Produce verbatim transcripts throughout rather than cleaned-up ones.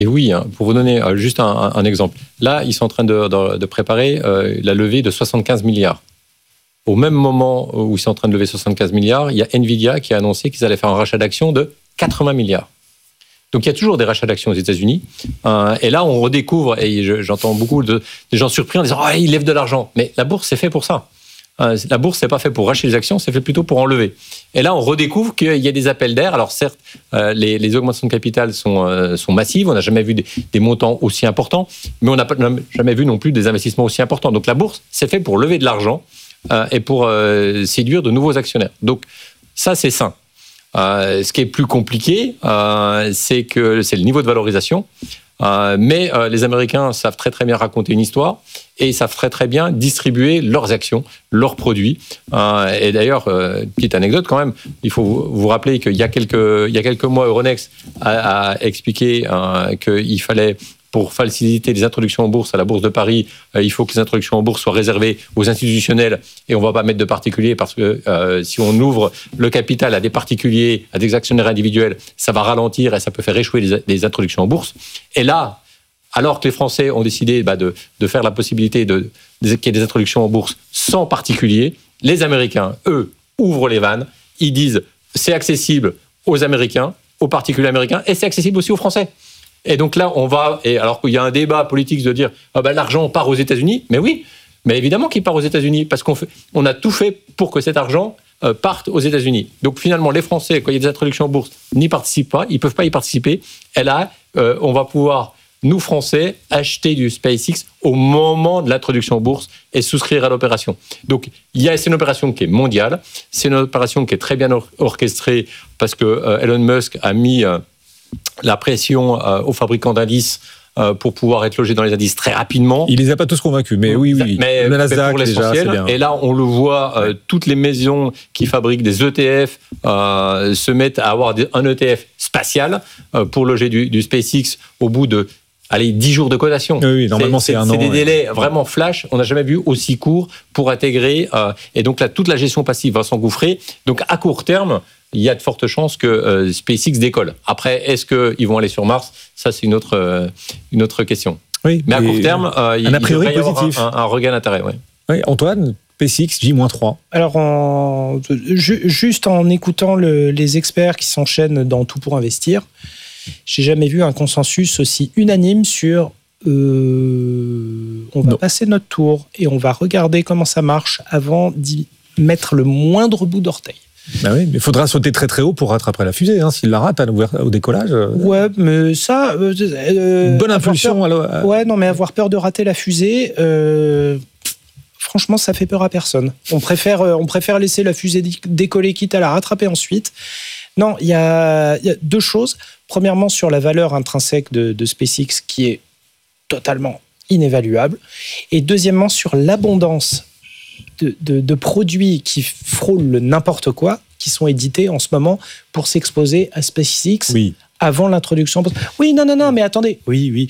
Et oui, hein, pour vous donner euh, juste un, un, un exemple. Là, ils sont en train de, de, de préparer euh, la levée de soixante-quinze milliards. Au même moment où ils sont en train de lever soixante-quinze milliards, il y a Nvidia qui a annoncé qu'ils allaient faire un rachat d'actions de quatre-vingts milliards. Donc il y a toujours des rachats d'actions aux États-Unis. Euh, et là, on redécouvre, et je, j'entends beaucoup de, des gens surpris en disant « Ah, oh, ils lèvent de l'argent ». Mais la bourse, c'est fait pour ça. Euh, la bourse, c'est pas fait pour racheter les actions, c'est fait plutôt pour en lever. Et là, on redécouvre qu'il y a des appels d'air. Alors certes, euh, les, les augmentations de capital sont, euh, sont massives. On n'a jamais vu des, des montants aussi importants, mais on n'a jamais vu non plus des investissements aussi importants. Donc la bourse, c'est fait pour lever de l'argent euh, et pour euh, séduire de nouveaux actionnaires. Donc ça, c'est sain. Euh, ce qui est plus compliqué, euh, c'est que c'est le niveau de valorisation. Euh, mais euh, les Américains savent très très bien raconter une histoire et ils savent très très bien distribuer leurs actions, leurs produits. Euh, et d'ailleurs, euh, petite anecdote quand même, il faut vous, vous rappeler qu'il y a quelques il y a quelques mois, Euronext a, a expliqué euh, qu'il fallait, pour faciliter les introductions en bourse, à la Bourse de Paris, euh, il faut que les introductions en bourse soient réservées aux institutionnels et on ne va pas mettre de particuliers parce que euh, si on ouvre le capital à des particuliers, à des actionnaires individuels, ça va ralentir et ça peut faire échouer les, les introductions en bourse. Et là, alors que les Français ont décidé bah, de, de faire la possibilité de, de, qu'il y ait des introductions en bourse sans particuliers, les Américains, eux, ouvrent les vannes, ils disent c'est accessible aux Américains, aux particuliers américains et c'est accessible aussi aux Français. Et donc là, on va, et alors qu'il y a un débat politique de dire ah ben, l'argent part aux États-Unis, mais oui, mais évidemment qu'il part aux États-Unis, parce qu'on fait, on a tout fait pour que cet argent euh, parte aux États-Unis. Donc finalement, les Français, quand il y a des introductions en bourse, n'y participent pas, ils ne peuvent pas y participer. Et là, euh, on va pouvoir, nous Français, acheter du SpaceX au moment de l'introduction en bourse et souscrire à l'opération. Donc il y a, c'est une opération qui est mondiale, c'est une opération qui est très bien or- orchestrée, parce que euh, Elon Musk a mis euh, la pression euh, aux fabricants d'indices euh, pour pouvoir être logés dans les indices très rapidement. Il les a pas tous convaincus, mais oui, oui. Mais, le Nasdaq, mais pour l'essentiel. déjà, c'est bien. Et là, on le voit, euh, toutes les maisons qui fabriquent des E T F euh, se mettent à avoir des, un E T F spatial euh, pour loger du, du SpaceX au bout de allez, dix jours de cotation. Oui, oui, normalement, c'est, c'est, c'est un c'est an. C'est des ouais. délais vraiment flash. On n'a jamais vu aussi court pour intégrer. Euh, et donc là, toute la gestion passive va s'engouffrer. Donc à court terme, il y a de fortes chances que euh, SpaceX décolle. Après, est-ce qu'ils vont aller sur Mars ? Ça, c'est une autre, euh, une autre question. Oui, mais à court terme, euh, il, un a priori il devrait y positif. avoir un, un, un regain d'intérêt. Ouais. Oui, Antoine, SpaceX, J moins trois. Alors, en, ju, juste en écoutant le, les experts qui s'enchaînent dans Tout pour investir, j'ai jamais vu un consensus aussi unanime sur euh, on va non. passer notre tour et on va regarder comment ça marche avant d'y mettre le moindre bout d'orteil. Ben oui, mais il faudra sauter très très haut pour rattraper la fusée. Hein, s'il la rate à au décollage. Euh... Ouais, mais ça. Euh, Une bonne impulsion. Peur, à ouais, non, mais avoir peur de rater la fusée. Euh, franchement, ça fait peur à personne. On préfère, on préfère laisser la fusée décoller, quitte à la rattraper ensuite. Non, il y a, y a deux choses. Premièrement, sur la valeur intrinsèque de, de SpaceX, qui est totalement inévaluable. Et deuxièmement, sur l'abondance De, de, de produits qui frôlent le n'importe quoi, qui sont édités en ce moment pour s'exposer à SpaceX oui. avant l'introduction. Oui, non, non, non, mais attendez. Oui, oui.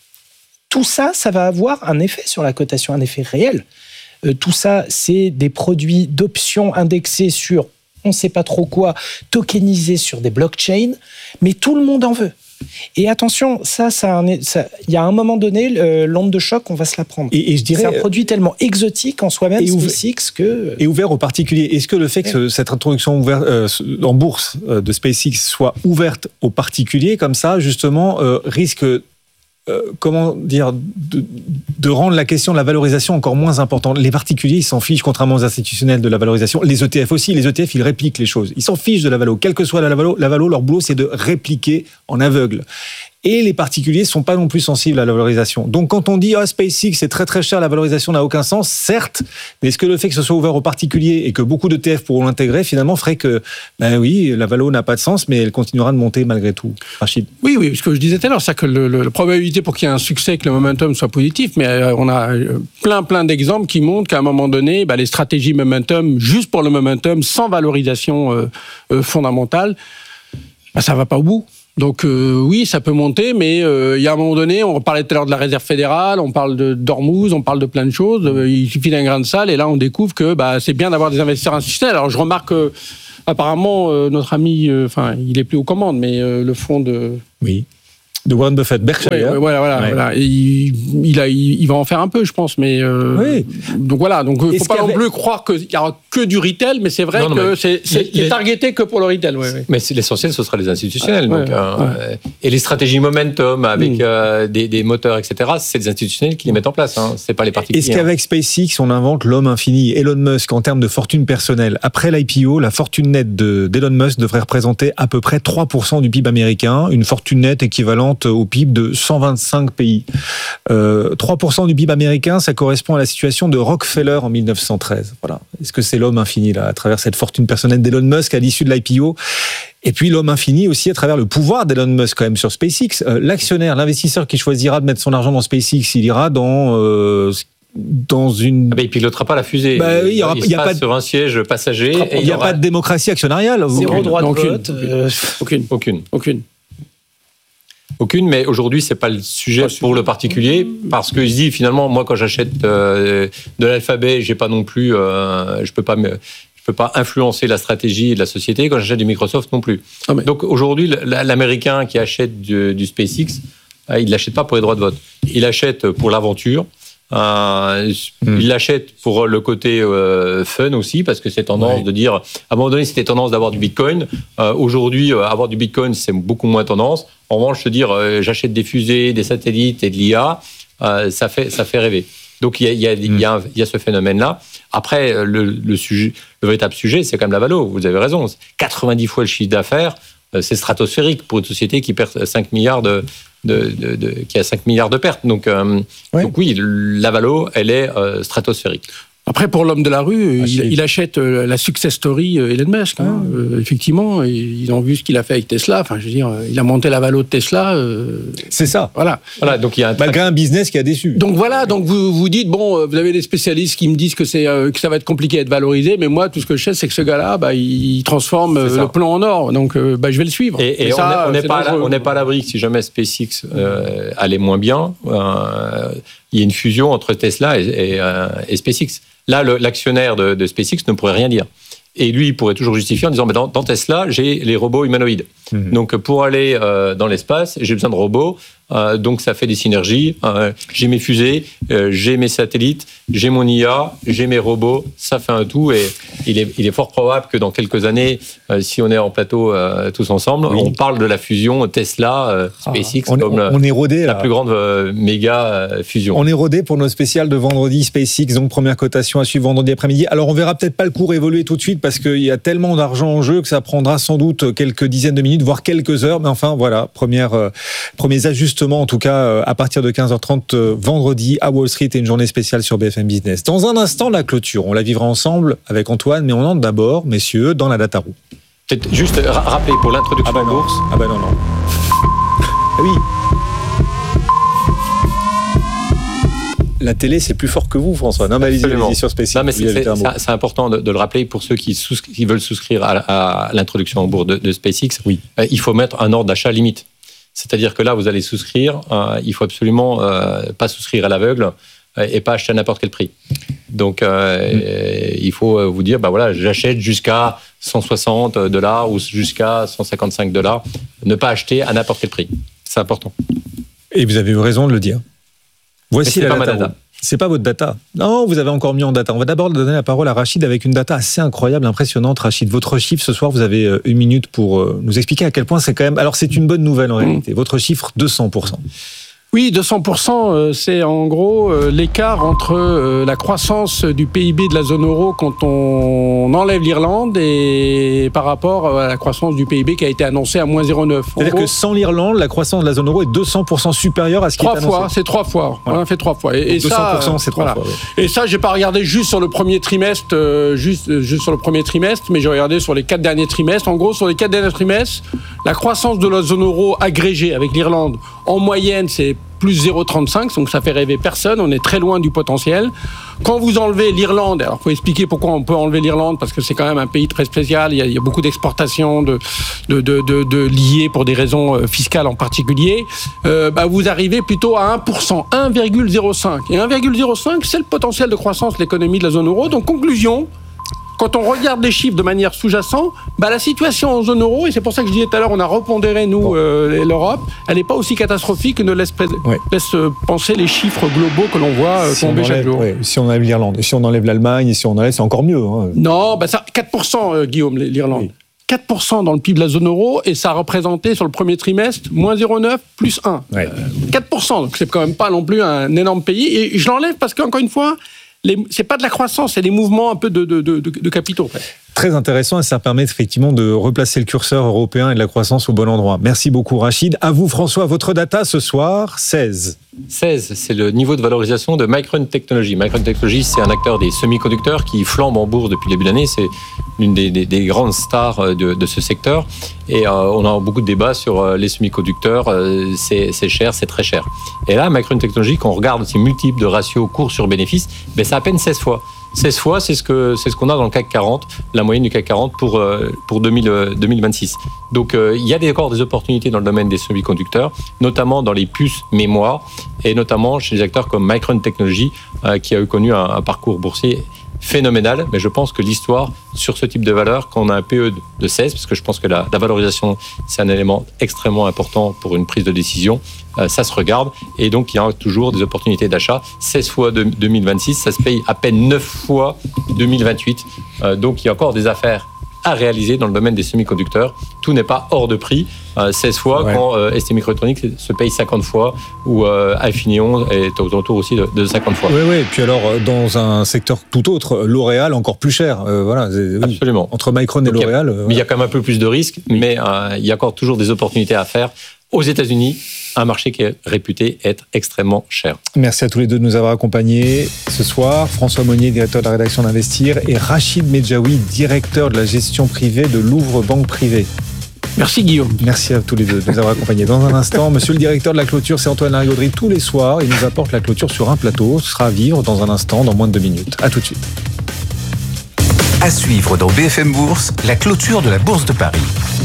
Tout ça, ça va avoir un effet sur la cotation, un effet réel. Euh, tout ça, c'est des produits d'options indexés sur on ne sait pas trop quoi, tokenisés sur des blockchains, mais tout le monde en veut. Et attention, ça, ça, ça, il y a un moment donné, l'onde de choc, on va se la prendre. Et, et je dirais, c'est un produit tellement exotique en soi-même, SpaceX, que... Et ouvert aux particuliers. Est-ce que le fait que ouais. cette introduction ouverte, euh, en bourse euh, de SpaceX soit ouverte aux particuliers, comme ça, justement, euh, risque... Euh, comment dire, de, de rendre la question de la valorisation encore moins importante. Les particuliers, ils s'en fichent, contrairement aux institutionnels, de la valorisation. Les E T F aussi, les E T F, ils répliquent les choses. Ils s'en fichent de la valo. Quelle que soit la valo, la valo, leur boulot, c'est de répliquer en aveugle. Et les particuliers ne sont pas non plus sensibles à la valorisation. Donc quand on dit ah, SpaceX, c'est très très cher, la valorisation n'a aucun sens, certes, mais est-ce que le fait que ce soit ouvert aux particuliers et que beaucoup de T F pourront l'intégrer, finalement, ferait que, ben oui, la valo n'a pas de sens, mais elle continuera de monter malgré tout. Rachid. Oui, oui, ce que je disais tout à l'heure, c'est que le, le, la probabilité pour qu'il y ait un succès, que le momentum soit positif, mais euh, on a plein plein d'exemples qui montrent qu'à un moment donné, ben, les stratégies momentum, juste pour le momentum, sans valorisation euh, euh, fondamentale, ben, ça ne va pas au bout. Donc euh, oui, ça peut monter, mais euh, il y a un moment donné, on parlait tout à l'heure de la réserve fédérale, on parle de d'Ormuz, on parle de plein de choses. Euh, il suffit d'un grain de sable et là on découvre que bah, c'est bien d'avoir des investisseurs institutionnels. Alors je remarque que apparemment euh, notre ami, enfin euh, il est plus aux commandes, mais euh, le fonds de oui. De Warren Buffett, Berkshire. Ouais, ouais, voilà, voilà, Ouais. voilà. Et il, il, a, il, il va en faire un peu, je pense. Mais euh, Oui. donc voilà. Donc il ne Est-ce faut pas qu'il y non avait- plus croire qu'il y aura que du retail, mais c'est vrai Non, non, que mais c'est, c'est, les- c'est les- targeté que pour le retail. Ouais, ouais. Mais c'est l'essentiel, ce sera les institutionnels. Ouais, donc, ouais, euh, ouais. euh, et les stratégies momentum avec Mm. euh, des, des moteurs, et cetera, c'est les institutionnels qui les mettent en place. Hein. C'est pas les particuliers. Est-ce qu'avec SpaceX, on invente l'homme infini? Elon Musk, en termes de fortune personnelle, après l'I P O, la fortune nette de, d'Elon Musk devrait représenter à peu près trois pour cent du P I B américain, une fortune nette équivalente au P I B de cent vingt-cinq pays. Euh, trois pour cent du P I B américain, ça correspond à la situation de Rockefeller en mille neuf cent treize. Voilà. Est-ce que c'est l'homme infini, là, à travers cette fortune personnelle d'Elon Musk à l'issue de l'I P O? Et puis l'homme infini aussi à travers le pouvoir d'Elon Musk quand même sur SpaceX. Euh, l'actionnaire, l'investisseur qui choisira de mettre son argent dans SpaceX, il ira dans euh, dans une. Ah ben, il pilotera pas la fusée. Bah oui, il y aura- il il y a sera pas de- sur un siège passager. et Il n'y a aura pas de démocratie actionnariale. Vous- Zéro Aucune. droit de Aucune. vote. euh, Aucune. aucune. Aucune. Aucune, mais aujourd'hui, c'est pas le sujet Pas le pour sujet. le particulier, parce que je dis finalement, moi, quand j'achète euh, de l'alphabet, j'ai pas non plus, euh, je peux pas me, je peux pas influencer la stratégie de la société. Quand j'achète du Microsoft, non plus. Ah, mais- Donc aujourd'hui, l- l'Américain qui achète du, du SpaceX, euh, il l'achète pas pour les droits de vote. Il achète pour l'aventure. Euh, Mm. Il l'achète pour le côté euh, fun aussi, parce que c'est tendance Ouais. de dire, à un moment donné, c'était tendance d'avoir du Bitcoin. Euh, Aujourd'hui, euh, avoir du Bitcoin, c'est beaucoup moins tendance. En revanche, se dire, euh, j'achète des fusées, des satellites et de l'I A, euh, ça fait ça fait rêver. Donc il y a, il y a, il y a, un- il y a ce phénomène-là. Après, euh, le, le, sujet, le véritable sujet, c'est quand même la valo. Vous avez raison. quatre-vingt-dix fois le chiffre d'affaires, euh, c'est stratosphérique pour une société qui perd cinq milliards de, de, de, de- qui a cinq milliards de pertes. Donc, euh, Ouais. donc oui, la valo, elle est euh, stratosphérique. Après, pour l'homme de la rue, Ah, il, c'est- il achète euh, la success story euh, Elon Musk. Hein, euh, effectivement, et ils ont vu ce qu'il a fait avec Tesla. Enfin, je veux dire, euh, il a monté la valo de Tesla. euh, C'est ça. voilà. Voilà, donc il y a un Malgré un business qui a déçu. Donc voilà, donc vous vous dites bon, euh, vous avez des spécialistes qui me disent que c'est euh, que ça va être compliqué d'être valorisé, mais moi tout ce que je sais c'est que ce gars-là, bah, il transforme euh, C'est ça. le plomb en or, donc euh, bah, je vais le suivre. Et, et Et on ça, n'est- on n'est c'est pas, à la- dangereux. on n'est pas à l'abri que si jamais SpaceX euh, allait moins bien, euh, il y a une fusion entre Tesla et, et, euh, et SpaceX. Là, le- l'actionnaire de, de SpaceX ne pourrait rien dire. Et lui, il pourrait toujours justifier en disant, mais dans, dans Tesla, j'ai les robots humanoïdes. Mhm. Donc, pour aller euh, dans l'espace, j'ai besoin de robots. Euh, donc, ça fait des synergies. Euh, j'ai mes fusées, euh, j'ai mes satellites, j'ai mon I A, j'ai mes robots. Ça fait un tout. Et il est, il est fort probable que dans quelques années, euh, si on est en plateau euh, tous ensemble, Oui. on parle de la fusion Tesla, euh, SpaceX on, comme on- la, on est rodé la là. plus grande euh, méga euh, fusion. On est rodé pour nos spéciales de vendredi SpaceX, donc première cotation à suivre vendredi après-midi. Alors on verra peut-être pas le cours évoluer tout de suite parce qu'il y a tellement d'argent en jeu que ça prendra sans doute quelques dizaines de minutes, voire quelques heures. Mais enfin voilà, première, euh, premiers ajustements en tout cas euh, à partir de quinze heures trente euh, vendredi à Wall Street et une journée spéciale sur B F M Business. Dans un instant, la clôture, on la vivra ensemble avec Antoine, mais on entre d'abord, messieurs, dans la data room. Peut-être juste ra- rappeler pour l'introduction en bourse. Ah bah non, non. Ah oui. La télé, c'est plus fort que vous, François. Non, mais allez-y, Absolument. allez-y sur SpaceX. Non, mais Vous c'est, y allez c'est- un mot. c'est- c'est important de, de le rappeler pour ceux qui, souscri- qui veulent souscrire à, à l'introduction en bourse de, de SpaceX. Oui. Euh, il faut mettre un ordre d'achat limite. C'est-à-dire que là, vous allez souscrire, euh, il faut absolument euh, pas souscrire à l'aveugle euh, et pas acheter à n'importe quel prix. Donc, euh, Mm. euh, il faut euh, vous dire, bah voilà, j'achète jusqu'à cent soixante dollars ou jusqu'à cent cinquante-cinq dollars. Ne pas acheter à n'importe quel prix. C'est important. Et vous avez eu raison de le dire. Voici Mais c'est la pas ma data. data. room. C'est pas votre data. Non, vous avez encore mieux en data. On va d'abord donner la parole à Rachid avec une data assez incroyable, impressionnante. Rachid, votre chiffre ce soir, vous avez euh, une minute pour euh, nous expliquer à quel point c'est quand même. Alors c'est une bonne nouvelle en réalité. Votre chiffre deux cents pour cent. Oui, deux cents pour cent, euh, c'est en gros euh, l'écart entre euh, la croissance du P I B de la zone euro quand on enlève l'Irlande et par rapport à la croissance du P I B qui a été annoncée à moins zéro virgule neuf. En C'est-à-dire gros, que sans l'Irlande, la croissance de la zone euro est deux cents pour cent supérieure à ce qui trois est annoncé. fois, c'est trois fois. Voilà. On a fait trois fois. Et, et deux cents pour cent, ça, c'est trois voilà. fois. ouais. Et ça, j'ai pas regardé juste sur le premier trimestre, euh, juste, euh, juste sur le premier trimestre, mais j'ai regardé sur les quatre derniers trimestres. En gros, sur les quatre derniers trimestres, la croissance de la zone euro agrégée avec l'Irlande, en moyenne, c'est plus zéro virgule trente-cinq, donc ça fait rêver personne, on est très loin du potentiel. Quand vous enlevez l'Irlande, alors il faut expliquer pourquoi on peut enlever l'Irlande, parce que c'est quand même un pays très spécial, il y a, il y a beaucoup d'exportations de, de, de, de, de liées pour des raisons euh, fiscales en particulier, euh, bah vous arrivez plutôt à un pour cent, un virgule zéro cinq. Et un virgule zéro cinq, c'est le potentiel de croissance de l'économie de la zone euro. Donc conclusion, quand on regarde les chiffres de manière sous-jacente, bah, la situation en zone euro, et c'est pour ça que je disais tout à l'heure, on a repondéré, nous, bon. euh, l'Europe, elle n'est pas aussi catastrophique que ne laisse, ouais. laisse penser les chiffres globaux que l'on voit euh, si tomber chaque jour. Ouais, si on enlève l'Irlande, et si on enlève l'Allemagne, et si on enlève, c'est encore mieux. Hein. Non, bah ça, quatre pour cent, euh, Guillaume, l'Irlande. Oui. quatre pour cent dans le P I B de la zone euro, et ça a représenté sur le premier trimestre moins zéro virgule neuf plus un. Ouais. Euh, quatre pour cent, donc c'est quand même pas non plus un énorme pays. Et je l'enlève parce qu'encore une fois, les, c'est pas de la croissance, c'est des mouvements un peu de, de, de, de capitaux. En fait. Très intéressant, et ça permet effectivement de replacer le curseur européen et de la croissance au bon endroit. Merci beaucoup Rachid. À vous François, votre data ce soir, seize. seize, c'est le niveau de valorisation de Micron Technology. Micron Technology, c'est un acteur des semi-conducteurs qui flambe en bourse depuis le début de l'année. C'est l'une des, des, des grandes stars de, de ce secteur. Et euh, on a beaucoup de débats sur euh, les semi-conducteurs. Euh, c'est, c'est cher, c'est très cher. Et là, Micron Technology, quand on regarde ces multiples de ratios cours sur bénéfice, ben, c'est à peine seize fois. seize fois, c'est ce, que, c'est ce qu'on a dans le C A C quarante, la moyenne du C A C quarante pour, euh, pour deux mille, deux mille vingt-six. Donc euh, il y a encore des opportunités dans le domaine des semi-conducteurs, notamment dans les puces mémoire, et notamment chez des acteurs comme Micron Technology, euh, qui a eu connu un, un parcours boursier phénoménal. Mais je pense que l'histoire sur ce type de valeur, quand on a un P E de seize, parce que je pense que la, la valorisation, c'est un élément extrêmement important pour une prise de décision, euh, ça se regarde. Et donc, il y a toujours des opportunités d'achat. seize fois deux mille vingt-six, ça se paye à peine neuf fois deux mille vingt-huit. Euh, donc, il y a encore des affaires à réaliser dans le domaine des semi-conducteurs. Tout n'est pas hors de prix. Euh, seize fois, ouais. Quand euh, S T Microelectronics se paye cinquante fois, ou euh, Infineon est autour aussi de, de cinquante fois. Oui, oui. Et puis alors, dans un secteur tout autre, L'Oréal encore plus cher. Euh, voilà. Oui. Absolument. Entre Micron et L'Oréal. Mais il voilà. y a quand même un peu plus de risques, mais euh, il y a encore toujours des opportunités à faire aux États-Unis. Un marché qui est réputé être extrêmement cher. Merci à tous les deux de nous avoir accompagnés ce soir. François Monnier, directeur de la rédaction d'Investir, et Rachid Medjaoui, directeur de la gestion privée de Louvre Banque Privée. Merci Guillaume. Merci à tous les deux de nous avoir accompagnés. Dans un instant, monsieur le directeur de la clôture, c'est Antoine Larigauderie. Tous les soirs, il nous apporte la clôture sur un plateau. Ce sera à vivre dans un instant, dans moins de deux minutes. À tout de suite. À suivre dans B F M Bourse, la clôture de la Bourse de Paris.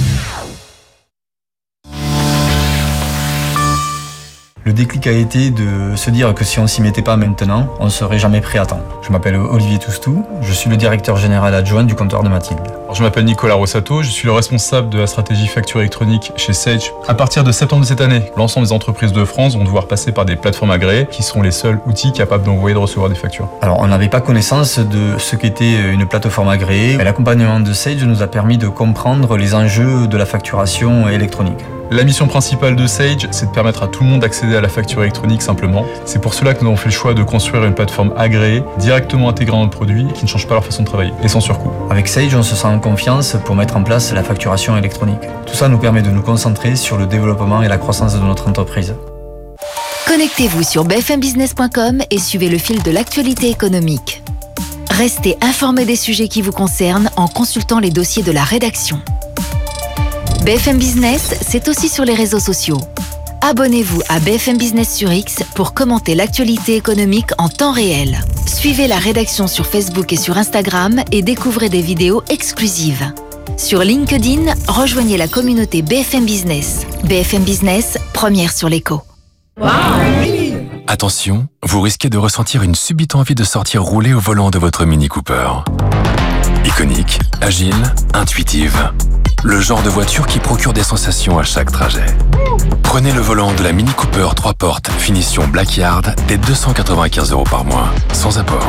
Le déclic a été de se dire que si on s'y mettait pas maintenant, on serait jamais prêt à temps. Je m'appelle Olivier Toustou, je suis le directeur général adjoint du comptoir de Mathilde. Alors, je m'appelle Nicolas Rossato, je suis le responsable de la stratégie facture électronique chez Sage. À partir de septembre de cette année, l'ensemble des entreprises de France vont devoir passer par des plateformes agréées qui seront les seuls outils capables d'envoyer et de recevoir des factures. Alors, on n'avait pas connaissance de ce qu'était une plateforme agréée. L'accompagnement de Sage nous a permis de comprendre les enjeux de la facturation électronique. La mission principale de Sage, c'est de permettre à tout le monde d'accéder à la facture électronique simplement. C'est pour cela que nous avons fait le choix de construire une plateforme agréée, directement intégrée dans notre produit, qui ne change pas leur façon de travailler, et sans surcoût. Avec Sage, on se sent en confiance pour mettre en place la facturation électronique. Tout ça nous permet de nous concentrer sur le développement et la croissance de notre entreprise. Connectez-vous sur b f m business point com et suivez le fil de l'actualité économique. Restez informés des sujets qui vous concernent en consultant les dossiers de la rédaction. B F M Business, c'est aussi sur les réseaux sociaux. Abonnez-vous à B F M Business sur X pour commenter l'actualité économique en temps réel. Suivez la rédaction sur Facebook et sur Instagram et découvrez des vidéos exclusives. Sur LinkedIn, rejoignez la communauté B F M Business. B F M Business, première sur l'écho. Wow. Attention, vous risquez de ressentir une subite envie de sortir rouler au volant de votre Mini Cooper. Iconique, agile, intuitive. Le genre de voiture qui procure des sensations à chaque trajet. Prenez le volant de la Mini Cooper trois portes, finition Blackyard, dès deux cent quatre-vingt-quinze euros par mois, sans apport.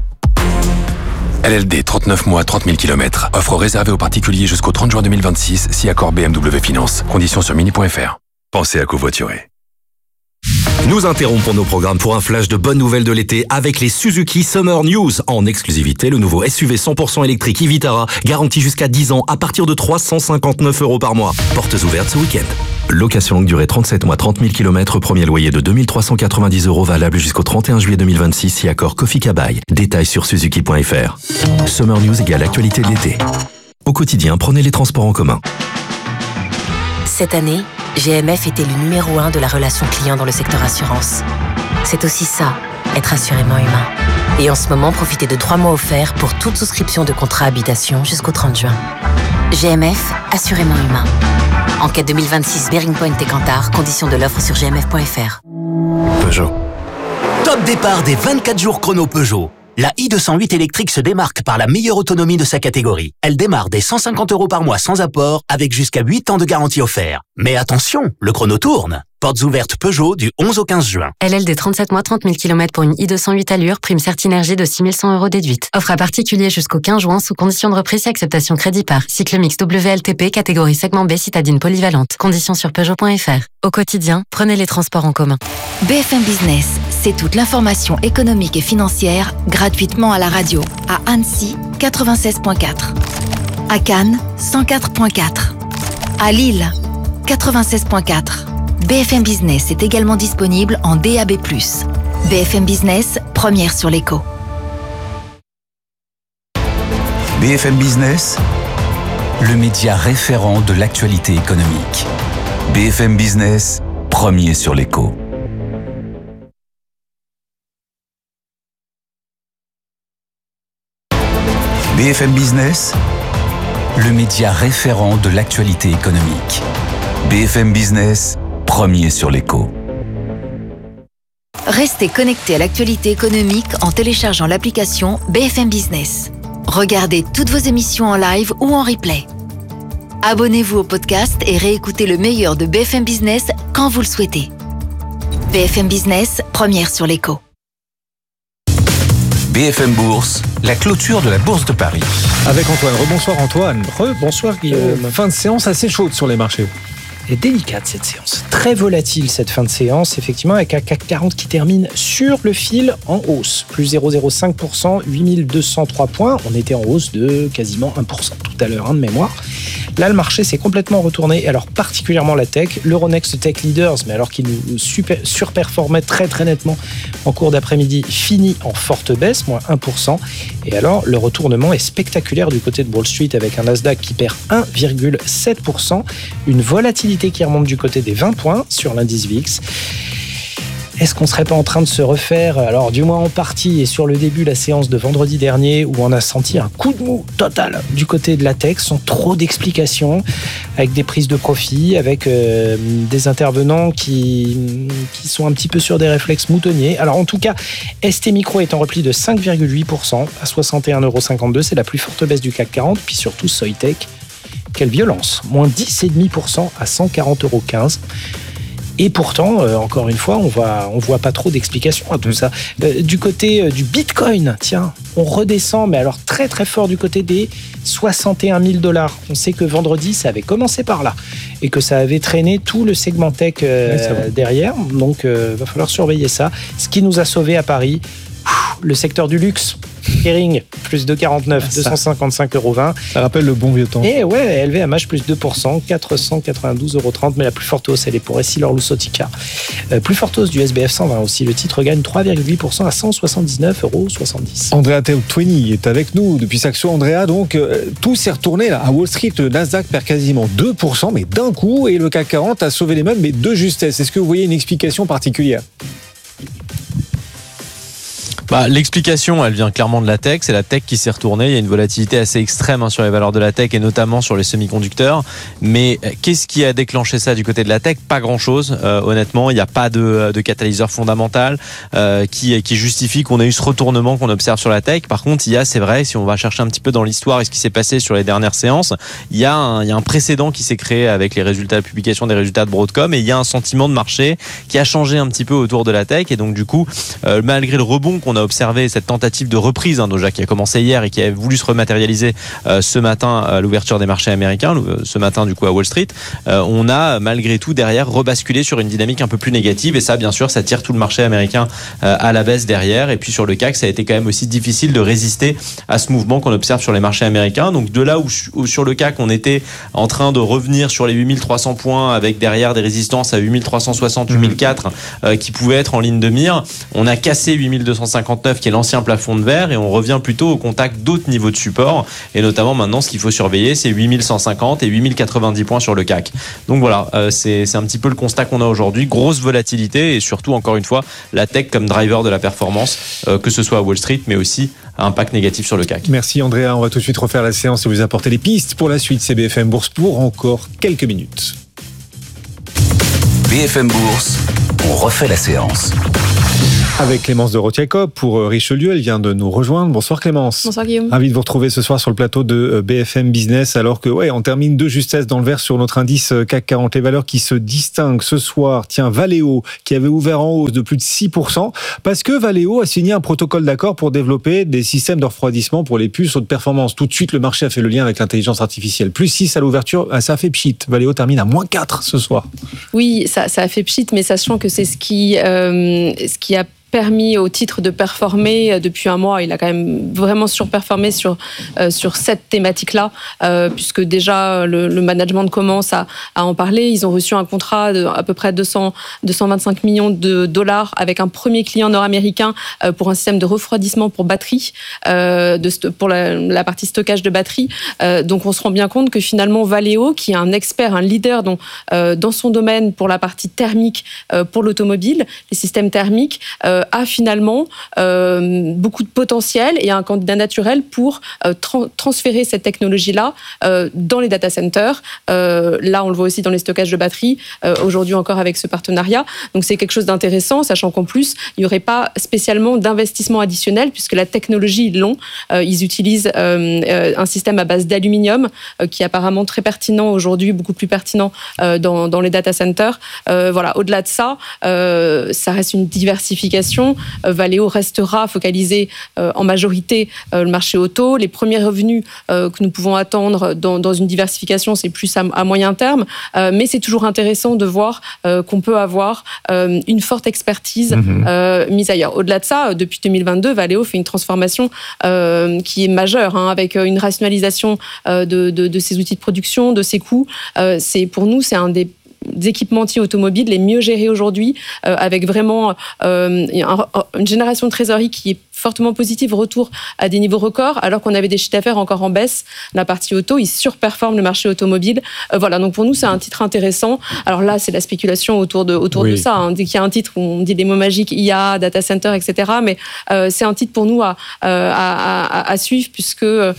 L L D, trente-neuf mois, trente mille kilomètres. Offre réservée aux particuliers jusqu'au trente juin deux mille vingt-six, si accord B M W Finance. Conditions sur mini point f r. Pensez à covoiturer. Nous interrompons nos programmes pour un flash de bonnes nouvelles de l'été avec les Suzuki Summer News. En exclusivité, le nouveau S U V cent pour cent électrique e-Vitara, garanti jusqu'à dix ans à partir de trois cent cinquante-neuf euros par mois. Portes ouvertes ce week-end. Location longue durée trente-sept mois, trente mille kilomètres, premier loyer de deux mille trois cent quatre-vingt-dix euros valable jusqu'au trente et un juillet deux mille vingt-six, si accord Kofi Kabai. Détails sur suzuki point f r. Summer News égale actualité de l'été. Au quotidien, prenez les transports en commun. Cette année, G M F était le numéro un de la relation client dans le secteur assurance. C'est aussi ça, être assurément humain. Et en ce moment, profitez de trois mois offerts pour toute souscription de contrat habitation jusqu'au trente juin. G M F, assurément humain. Enquête deux mille vingt-six Bearing Point et Kantar, conditions de l'offre sur g m f point f r. Peugeot. Top départ des vingt-quatre jours chrono Peugeot. La i deux cent huit électrique se démarque par la meilleure autonomie de sa catégorie. Elle démarre dès cent cinquante euros par mois sans apport, avec jusqu'à huit ans de garantie offert. Mais attention, le chrono tourne. Portes ouvertes Peugeot du onze au quinze juin. L L D trente-sept mois, trente mille kilomètres pour une i deux cent huit Allure, prime Certinergie de six mille cent euros déduite. Offre à particulier jusqu'au quinze juin sous condition de reprise et acceptation crédit par. Cycle mix W L T P, catégorie segment B, citadine polyvalente. Conditions sur Peugeot point F R. Au quotidien, prenez les transports en commun. B F M Business, c'est toute l'information économique et financière gratuitement à la radio. À Annecy, quatre-vingt-seize virgule quatre. À Cannes, cent quatre virgule quatre. À Lille, quatre-vingt-seize virgule quatre. B F M Business est également disponible en D A B plus. B F M Business, première sur l'écho. B F M Business, le média référent de l'actualité économique. B F M Business, premier sur l'écho. B F M Business, le média référent de l'actualité économique. B F M Business, premier sur l'écho. Restez connecté à l'actualité économique en téléchargeant l'application B F M Business. Regardez toutes vos émissions en live ou en replay. Abonnez-vous au podcast et réécoutez le meilleur de B F M Business quand vous le souhaitez. B F M Business, première sur l'écho. B F M Bourse, la clôture de la Bourse de Paris. Avec Antoine. Rebonsoir Antoine. Rebonsoir Guillaume. Euh, fin de séance assez chaude sur les marchés. est délicate cette séance. Très volatile cette fin de séance, effectivement, avec un C A C quarante qui termine sur le fil en hausse. Plus zéro virgule zéro cinq pour cent, huit mille deux cent trois points. On était en hausse de quasiment un pour cent tout à l'heure, hein, de mémoire. Là, le marché s'est complètement retourné, alors particulièrement la tech. L'Euronext Tech Leaders, mais alors qu'il nous super, surperformait très très nettement en cours d'après-midi, finit en forte baisse, moins un pour cent. Et alors, le retournement est spectaculaire du côté de Wall Street avec un Nasdaq qui perd un virgule sept pour cent. Une volatilité qui remonte du côté des vingt points sur l'indice V I X. Est-ce qu'on ne serait pas en train de se refaire, alors du moins en partie et sur le début, la séance de vendredi dernier où on a senti un coup de mou total du côté de la tech, sans trop d'explications, avec des prises de profit, avec euh, des intervenants qui, qui sont un petit peu sur des réflexes moutonniers. Alors en tout cas, S T Micro est en repli de cinq virgule huit pour cent à soixante et un euros cinquante-deux, c'est la plus forte baisse du C A C quarante, puis surtout Soitec. Quelle violence, moins dix virgule cinq pour cent à cent quarante euros quinze. Et pourtant, euh, encore une fois, on voit, on voit pas trop d'explications à tout ça. Euh, du côté euh, du Bitcoin, tiens, on redescend, mais alors très très fort du côté des soixante et un mille dollars. On sait que vendredi, ça avait commencé par là et que ça avait traîné tout le segment tech euh, ouais, derrière. Donc, il euh, va falloir surveiller ça. Ce qui nous a sauvés à Paris, le secteur du luxe. Kering, plus deux virgule quarante-neuf, ah, deux cent cinquante-cinq euros vingt. Ça rappelle le bon vieux temps. Et ouais, L V M H, plus deux pour cent, quatre cent quatre-vingt-douze euros trente. Mais la plus forte hausse, elle est pour EssilorLuxottica. Euh, plus forte hausse du S B F cent vingt aussi. Le titre gagne trois virgule huit pour cent à cent soixante-dix-neuf euros soixante-dix. Andrea Teutweny est avec nous depuis Saxo. Andrea, donc, euh, tout s'est retourné là. À Wall Street, le Nasdaq perd quasiment deux pour cent, mais d'un coup, et le C A C quarante a sauvé les meubles, mais de justesse. Est-ce que vous voyez une explication particulière ? Bah, l'explication, elle vient clairement de la tech. C'est la tech qui s'est retournée. Il y a une volatilité assez extrême hein, sur les valeurs de la tech et notamment sur les semi-conducteurs. Mais qu'est-ce qui a déclenché ça du côté de la tech ? Pas grand-chose. Euh, honnêtement, il n'y a pas de, de catalyseur fondamental euh, qui, qui justifie qu'on ait eu ce retournement qu'on observe sur la tech. Par contre, il y a, c'est vrai, si on va chercher un petit peu dans l'histoire et ce qui s'est passé sur les dernières séances, il y a un, il y a un précédent qui s'est créé avec les résultats de publication des résultats de Broadcom et il y a un sentiment de marché qui a changé un petit peu autour de la tech. Et donc, du coup, euh, malgré le rebond qu'on a observé, cette tentative de reprise hein, déjà qui a commencé hier et qui a voulu se rematérialiser euh, ce matin à l'ouverture des marchés américains, ce matin du coup à Wall Street, euh, on a malgré tout derrière rebasculé sur une dynamique un peu plus négative et ça bien sûr ça tire tout le marché américain euh, à la baisse derrière et puis sur le C A C ça a été quand même aussi difficile de résister à ce mouvement qu'on observe sur les marchés américains. Donc de là où, où sur le C A C on était en train de revenir sur les huit mille trois cents points avec derrière des résistances à huit mille trois cent soixante, huit mille quatre euh, qui pouvaient être en ligne de mire, on a cassé huit mille deux cent cinquante-neuf qui est l'ancien plafond de verre et on revient plutôt au contact d'autres niveaux de support et notamment maintenant ce qu'il faut surveiller c'est huit mille cent cinquante et huit mille quatre-vingt-dix points sur le C A C. Donc voilà, euh, c'est, c'est un petit peu le constat qu'on a aujourd'hui, grosse volatilité et surtout encore une fois la tech comme driver de la performance euh, que ce soit à Wall Street mais aussi impact négatif sur le C A C. Merci Andrea, on va tout de suite refaire la séance et vous apporter les pistes pour la suite. C'est B F M Bourse pour encore quelques minutes. B F M Bourse, on refait la séance. Avec Clémence de Rotiacob pour Richelieu, elle vient de nous rejoindre. Bonsoir Clémence. Bonsoir Guillaume. Ravi de vous retrouver ce soir sur le plateau de B F M Business, alors que ouais, on termine de justesse dans le vert sur notre indice C A C quarante. Les valeurs qui se distinguent ce soir, tiens, Valeo, qui avait ouvert en hausse de plus de six pour cent, parce que Valeo a signé un protocole d'accord pour développer des systèmes de refroidissement pour les puces haute performance. Tout de suite, le marché a fait le lien avec l'intelligence artificielle. Plus six à l'ouverture, ça a fait pchit. Valeo termine à moins quatre ce soir. Oui, ça, ça a fait pchit, mais sachant que c'est ce qui, euh, ce qui a permis au titre de performer depuis un mois. Il a quand même vraiment surperformé sur, euh, sur cette thématique-là, euh, puisque déjà le, le management commence à, à en parler. Ils ont reçu un contrat de à peu près deux cents, deux cent vingt-cinq millions de dollars avec un premier client nord-américain euh, pour un système de refroidissement pour batterie, euh, de, pour la, la partie stockage de batterie. Euh, donc on se rend bien compte que finalement Valeo, qui est un expert, un leader dans, euh, dans son domaine pour la partie thermique euh, pour l'automobile, les systèmes thermiques, euh, a finalement euh, beaucoup de potentiel et un candidat naturel pour euh, tra- transférer cette technologie-là euh, dans les data centers. Euh, là, on le voit aussi dans les stockages de batteries, euh, aujourd'hui encore avec ce partenariat. Donc, c'est quelque chose d'intéressant, sachant qu'en plus, il n'y aurait pas spécialement d'investissement additionnel puisque la technologie, ils l'ont. Euh, ils utilisent euh, euh, un système à base d'aluminium euh, qui est apparemment très pertinent aujourd'hui, beaucoup plus pertinent euh, dans, dans les data centers. Euh, voilà. Au-delà de ça, euh, ça reste une diversification. Valeo restera focalisé euh, en majorité euh, le marché auto. Les premiers revenus euh, que nous pouvons attendre dans, dans une diversification, c'est plus à, à moyen terme, euh, mais c'est toujours intéressant de voir euh, qu'on peut avoir euh, une forte expertise mmh. euh, mise ailleurs. Au-delà de ça, depuis deux mille vingt-deux, Valeo fait une transformation euh, qui est majeure, hein, avec une rationalisation euh, de, de, de ses outils de production, de ses coûts. Euh, c'est, pour nous, c'est un des des équipementiers automobiles les mieux gérés aujourd'hui, euh, avec vraiment euh, un, une génération de trésorerie qui est fortement positive, retour à des niveaux records, alors qu'on avait des chiffres d'affaires encore en baisse. La partie auto, ils surperforment le marché automobile. Euh, voilà, donc pour nous, c'est un titre intéressant. Alors là, c'est la spéculation autour de, autour oui. de ça. Hein. Dès qu'il y a un titre où on dit des mots magiques, I A, data center, et cetera. Mais euh, c'est un titre pour nous à, à, à, à suivre, puisque euh,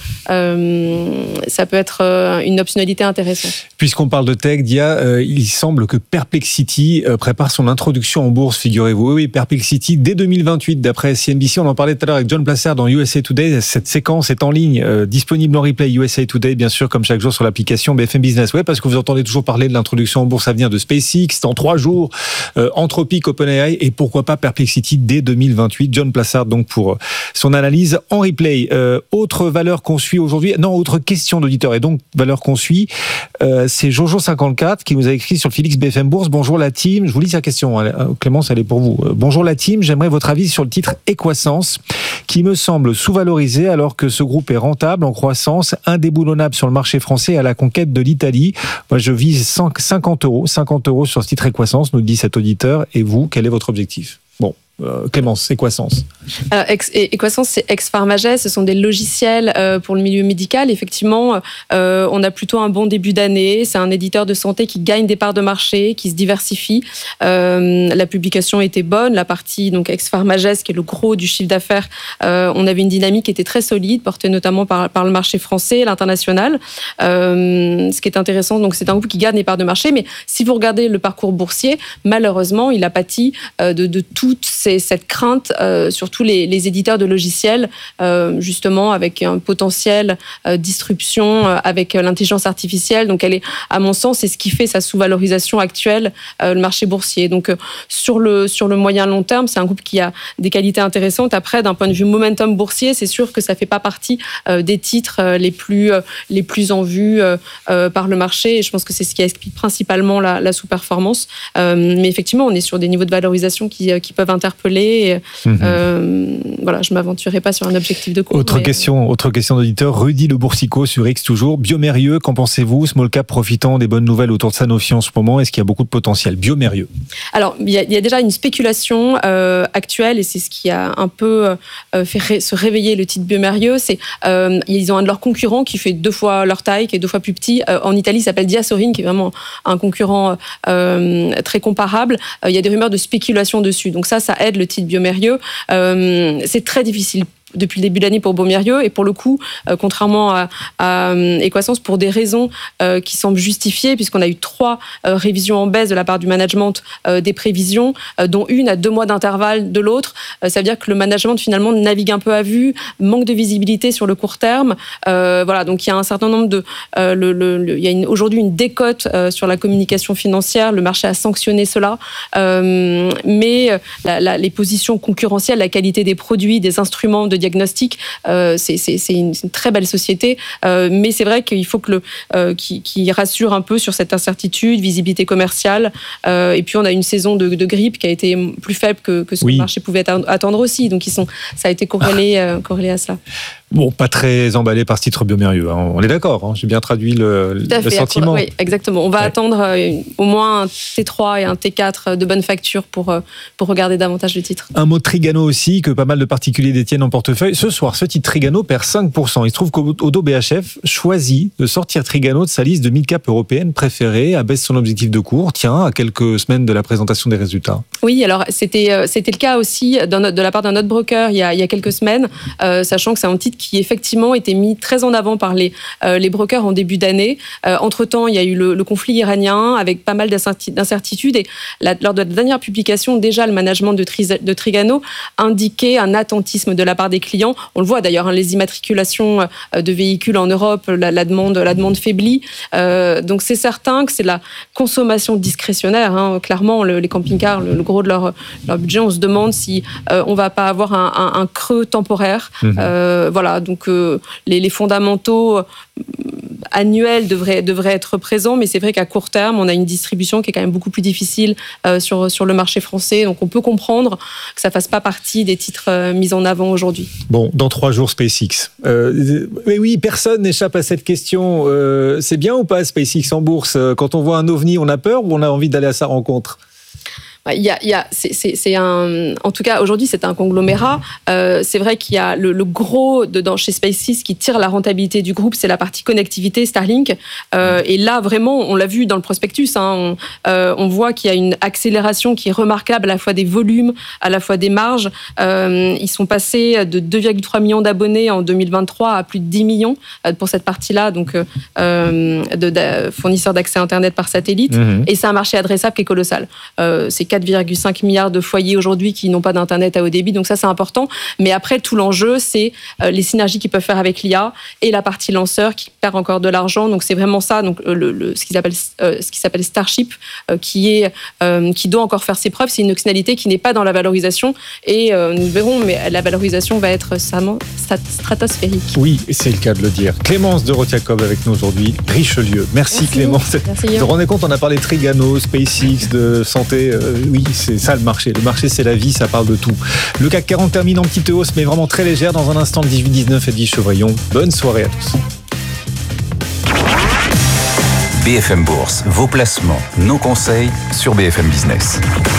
ça peut être une optionnalité intéressante. Puisqu'on parle de tech, Dia, euh, il semble que Perplexity euh, prépare son introduction en bourse, figurez-vous. Oui, Perplexity, dès deux mille vingt-huit, d'après C N B C, on en parlait tout à l'heure avec John Placer dans U S A Today. Cette séquence est en ligne, euh, disponible en replay U S A Today, bien sûr, comme chaque jour sur l'application B F M Business. Ouais, parce que vous entendez toujours parler de l'introduction en bourse à venir de SpaceX dans trois jours, euh, Anthropic, OpenAI et pourquoi pas Perplexity dès deux mille vingt-huit. John Placer, donc, pour son analyse en replay. Euh, autre valeur qu'on suit aujourd'hui, non, autre question d'auditeur et donc valeur qu'on suit, euh, c'est Jojo cinquante-quatre qui nous a écrit sur le Félix B F M Bourse. Bonjour la team, je vous lis sa question. Clémence, elle est pour vous. Bonjour la team, j'aimerais votre avis sur le titre Equasens, qui me semble sous-valorisé alors que ce groupe est rentable, en croissance, indéboulonnable sur le marché français à la conquête de l'Italie. Moi, je vise cinquante euros, cinquante euros sur ce titre Equasens, nous dit cet auditeur. Et vous, quel est votre objectif ? Bon. Euh, Clémence, Equasens. Alors, Equasens, c'est ex-Pharmagès, ce sont des logiciels euh, pour le milieu médical. Effectivement, euh, on a plutôt un bon début d'année. C'est un éditeur de santé qui gagne des parts de marché, qui se diversifie. Euh, la publication était bonne. La partie donc ex-Pharmagès, qui est le gros du chiffre d'affaires, euh, on avait une dynamique qui était très solide, portée notamment par, par le marché français et l'international. Euh, ce qui est intéressant, donc c'est un groupe qui gagne des parts de marché. Mais si vous regardez le parcours boursier, malheureusement, il a pâti euh, de, de toutes ces cette crainte, euh, surtout les, les éditeurs de logiciels, euh, justement avec un potentiel euh, disruption euh, avec l'intelligence artificielle. Donc, elle est, à mon sens, c'est ce qui fait sa sous-valorisation actuelle, euh, le marché boursier. Donc, euh, sur le sur le moyen long terme, c'est un groupe qui a des qualités intéressantes. Après, d'un point de vue momentum boursier, c'est sûr que ça fait pas partie euh, des titres euh, les plus euh, les plus en vue euh, euh, par le marché. Et je pense que c'est ce qui explique principalement la, la sous-performance. Euh, mais effectivement, on est sur des niveaux de valorisation qui euh, qui peuvent interpeller. Et, mmh. euh, voilà, je ne m'aventurerai pas sur un objectif de cours. Autre mais... question, autre question d'auditeur. Rudy Le Boursicot sur X toujours. Biomérieux, qu'en pensez-vous ? Small cap profitant des bonnes nouvelles autour de Sanofi en ce moment. Est-ce qu'il y a beaucoup de potentiel ? Biomérieux. Alors, il y, y a déjà une spéculation euh, actuelle et c'est ce qui a un peu euh, fait ré- se réveiller le titre Biomérieux. C'est euh, ils ont un de leurs concurrents qui fait deux fois leur taille, qui est deux fois plus petit. Euh, en Italie, il s'appelle Diasorine, qui est vraiment un concurrent euh, très comparable. Il euh, y a des rumeurs de spéculation dessus. Donc ça, ça aide le titre Biomérieux. Euh, c'est très difficile depuis le début de l'année pour Baume-Mérieux, et pour le coup, euh, contrairement à, à Equasens, pour des raisons euh, qui semblent justifiées, puisqu'on a eu trois euh, révisions en baisse de la part du management euh, des prévisions, euh, dont une à deux mois d'intervalle de l'autre. Euh, ça veut dire que le management finalement navigue un peu à vue, manque de visibilité sur le court terme. Euh, voilà, donc il y a un certain nombre de, euh, le, le, le, il y a une, aujourd'hui une décote euh, sur la communication financière. Le marché a sanctionné cela, euh, mais la, la, les positions concurrentielles, la qualité des produits, des instruments de diagnostic, euh, c'est, c'est, c'est, une, c'est une très belle société. Euh, mais c'est vrai qu'il faut que le, euh, qui, qui rassure un peu sur cette incertitude, visibilité commerciale. Euh, et puis on a une saison de, de grippe qui a été plus faible que, que ce oui. que le marché pouvait attendre aussi. Donc ils sont, ça a été corrélé, euh, corrélé à cela. Bon, pas très emballé par ce titre Baume-Mérieux, hein. On est d'accord, hein. J'ai bien traduit le, le sentiment. Oui, exactement. On va ouais. attendre euh, au moins un T trois et un T quatre de bonne facture pour, euh, pour regarder davantage le titre. Un mot de Trigano aussi, que pas mal de particuliers détiennent en portefeuille. Ce soir, ce titre Trigano perd cinq pour cent. Il se trouve qu'Odo B H F choisit de sortir Trigano de sa liste de mid-cap européenne préférée, abaisse son objectif de cours, tiens, à quelques semaines de la présentation des résultats. Oui, alors c'était, c'était le cas aussi de la part d'un autre broker il y a, il y a quelques semaines, euh, sachant que c'est un titre qui effectivement était mis très en avant par les, euh, les brokers en début d'année. Euh, entre-temps, il y a eu le, le conflit iranien avec pas mal d'incertitudes et la, lors de la dernière publication, déjà le management de, Tri, de Trigano indiquait un attentisme de la part des clients. On le voit d'ailleurs, hein, les immatriculations de véhicules en Europe, la, la, demande, la demande faiblit. Euh, donc c'est certain que c'est la consommation discrétionnaire. Hein. Clairement, le, les camping-cars, le, le gros de leur, leur budget, on se demande si euh, on va pas avoir un, un, un creux temporaire. Mmh. Euh, voilà, donc euh, les, les fondamentaux euh, annuels devraient, devraient être présents, mais c'est vrai qu'à court terme, on a une distribution qui est quand même beaucoup plus difficile euh, sur, sur le marché français. Donc on peut comprendre que ça fasse pas partie des titres euh, mis en avant aujourd'hui. Bon, dans trois jours, SpaceX. Euh, mais oui, personne n'échappe à cette question. Euh, c'est bien ou pas SpaceX en bourse? Quand on voit un ovni, on a peur ou on a envie d'aller à sa rencontre? Il y a, il y a, c'est, c'est, c'est un, en tout cas aujourd'hui c'est un conglomérat. Euh, c'est vrai qu'il y a le, le gros dedans chez SpaceX qui tire la rentabilité du groupe, c'est la partie connectivité Starlink. Euh, et là vraiment, on l'a vu dans le prospectus, hein, on, euh, on voit qu'il y a une accélération qui est remarquable à la fois des volumes, à la fois des marges. Euh, ils sont passés de deux virgule trois millions d'abonnés en deux mille vingt-trois à plus de dix millions pour cette partie-là, donc euh, de, de fournisseurs d'accès Internet par satellite. Mmh. Et c'est un marché adressable qui est colossal. Euh, c'est quatre virgule cinq milliards de foyers aujourd'hui qui n'ont pas d'internet à haut débit, donc ça c'est important. Mais après tout l'enjeu c'est euh, les synergies qu'ils peuvent faire avec l'I A et la partie lanceur qui perd encore de l'argent. Donc c'est vraiment ça. Donc le, le, ce qu'ils appellent euh, ce qui s'appelle Starship, euh, qui est euh, qui doit encore faire ses preuves. C'est une optionalité qui n'est pas dans la valorisation et euh, nous verrons. Mais la valorisation va être stratosphérique. Oui, c'est le cas de le dire. Clémence de Roth-Jacob avec nous aujourd'hui, Richelieu. Merci, Merci. Clémence. Merci, vous vous rendez compte, on a parlé de Trigano, SpaceX, de santé. Euh, oui, c'est ça le marché. Le marché, c'est la vie, ça parle de tout. Le C A C quarante termine en petite hausse, mais vraiment très légère. Dans un instant, dix-huit dix-neuf, Edwige Chevrillon. Bonne soirée à tous. B F M Bourse, vos placements, nos conseils sur B F M Business.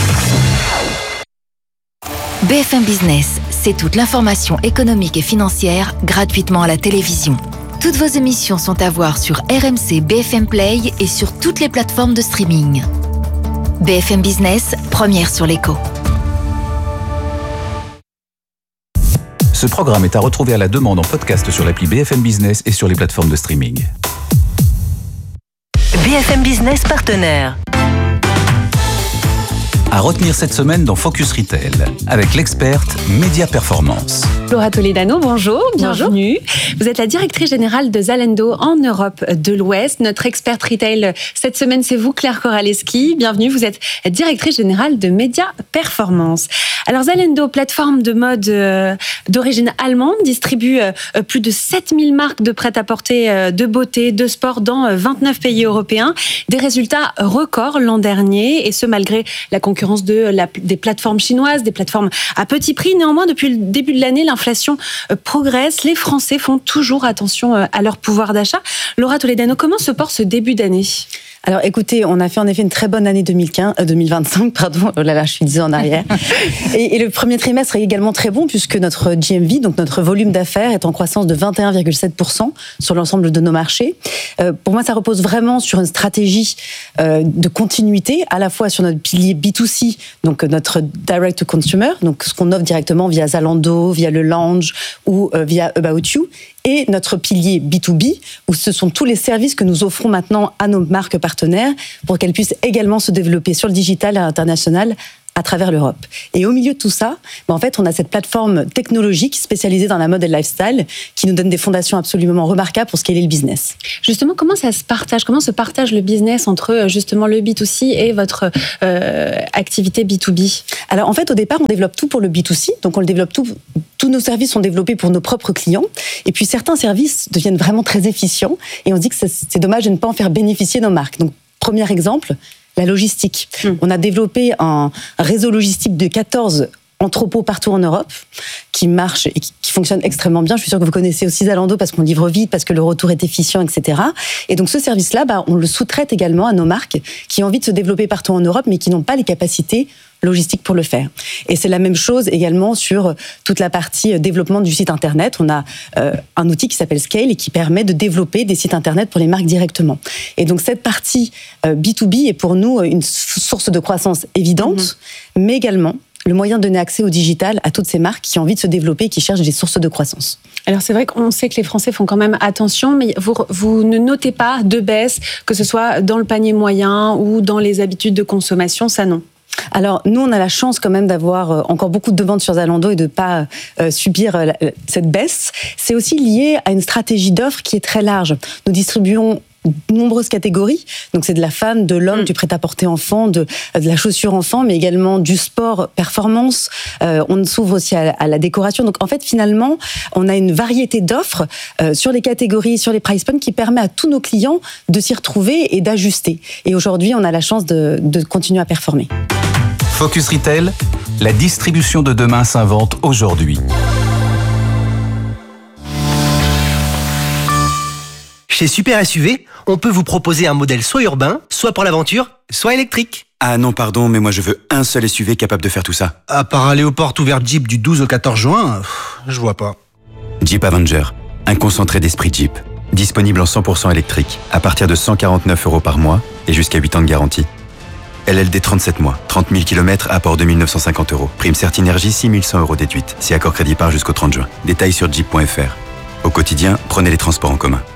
B F M Business, c'est toute l'information économique et financière gratuitement à la télévision. Toutes vos émissions sont à voir sur R M C B F M Play et sur toutes les plateformes de streaming. B F M Business, première sur l'écho. Ce programme est à retrouver à la demande en podcast sur l'appli B F M Business et sur les plateformes de streaming. B F M Business partenaire. À retenir cette semaine dans Focus Retail, avec l'experte Média Performance. Laura Toledano, bonjour, bienvenue. Bonjour. Vous êtes la directrice générale de Zalendo en Europe de l'Ouest. Notre experte retail cette semaine, c'est vous, Claire Koraleski. Bienvenue, vous êtes directrice générale de Média Performance. Alors Zalendo, plateforme de mode euh, d'origine allemande, distribue euh, plus de sept mille marques de prêt-à-porter, euh, de beauté, de sport dans euh, vingt-neuf pays européens. Des résultats records l'an dernier, et ce malgré la concurrence de la, des plateformes chinoises, des plateformes à petit prix. Néanmoins, depuis le début de l'année, l'inflation progresse. Les Français font toujours attention à leur pouvoir d'achat. Laura Toledano, comment se porte ce début d'année ? Alors écoutez, on a fait en effet une très bonne année deux mille quinze, euh, deux mille vingt-cinq, pardon, oh là là, je suis dix ans en arrière. et, et le premier trimestre est également très bon puisque notre G M V, donc notre volume d'affaires, est en croissance de vingt et un virgule sept pour cent sur l'ensemble de nos marchés. Euh, pour moi, ça repose vraiment sur une stratégie euh, de continuité, à la fois sur notre pilier B deux C, donc notre direct to consumer, donc ce qu'on offre directement via Zalando, via le Lounge ou euh, via About You, et notre pilier B deux B, où ce sont tous les services que nous offrons maintenant à nos marques partenaires pour qu'elles puissent également se développer sur le digital et international à travers l'Europe. Et au milieu de tout ça, ben en fait, on a cette plateforme technologique spécialisée dans la mode et le lifestyle qui nous donne des fondations absolument remarquables pour scaler le business. Justement, comment ça se partage ? Comment se partage le business entre justement le B deux C et votre euh, activité B deux B ? Alors en fait, au départ, on développe tout pour le B deux C, donc on le développe tout. Tous nos services sont développés pour nos propres clients. Et puis certains services deviennent vraiment très efficients. Et on se dit que c'est dommage de ne pas en faire bénéficier nos marques. Donc premier exemple, la logistique. Mmh. On a développé un réseau logistique de quatorze entrepôts partout en Europe qui marche et qui, qui fonctionne extrêmement bien. Je suis sûre que vous connaissez aussi Zalando parce qu'on livre vite, parce que le retour est efficient, et cetera. Et donc ce service-là, bah, on le sous-traite également à nos marques qui ont envie de se développer partout en Europe mais qui n'ont pas les capacités logistique pour le faire. Et c'est la même chose également sur toute la partie développement du site internet. On a euh, un outil qui s'appelle Scale et qui permet de développer des sites internet pour les marques directement. Et donc cette partie euh, B deux B est pour nous une source de croissance évidente, mmh. mais également le moyen de donner accès au digital à toutes ces marques qui ont envie de se développer et qui cherchent des sources de croissance. Alors c'est vrai qu'on sait que les Français font quand même attention, mais vous, vous ne notez pas de baisse, que ce soit dans le panier moyen ou dans les habitudes de consommation, ça non. Alors, nous, on a la chance quand même d'avoir encore beaucoup de demandes sur Zalando et de ne pas euh, subir euh, cette baisse. C'est aussi lié à une stratégie d'offre qui est très large. Nous distribuons de nombreuses catégories, donc c'est de la femme, de l'homme, mmh. du prêt-à-porter enfant, de, de la chaussure enfant, mais également du sport performance. Euh, on s'ouvre aussi à, à la décoration. Donc en fait, finalement, on a une variété d'offres euh, sur les catégories, sur les price points qui permet à tous nos clients de s'y retrouver et d'ajuster. Et aujourd'hui, on a la chance de, de continuer à performer. Focus Retail, la distribution de demain s'invente aujourd'hui. Chez Super S U V, on peut vous proposer un modèle soit urbain, soit pour l'aventure, soit électrique. Ah non, pardon, mais moi je veux un seul S U V capable de faire tout ça. À part aller aux portes ouvertes Jeep du douze au quatorze juin, pff, je vois pas. Jeep Avenger, un concentré d'esprit Jeep. Disponible en cent pour cent électrique, à partir de cent quarante-neuf euros par mois et jusqu'à huit ans de garantie. L L D trente-sept mois, trente mille kilomètres, apport deux mille neuf cent cinquante euros. Prime Certinergie, six mille cent euros déduite. Si accord crédit part jusqu'au trente juin. Détails sur jeep point f r. Au quotidien, prenez les transports en commun.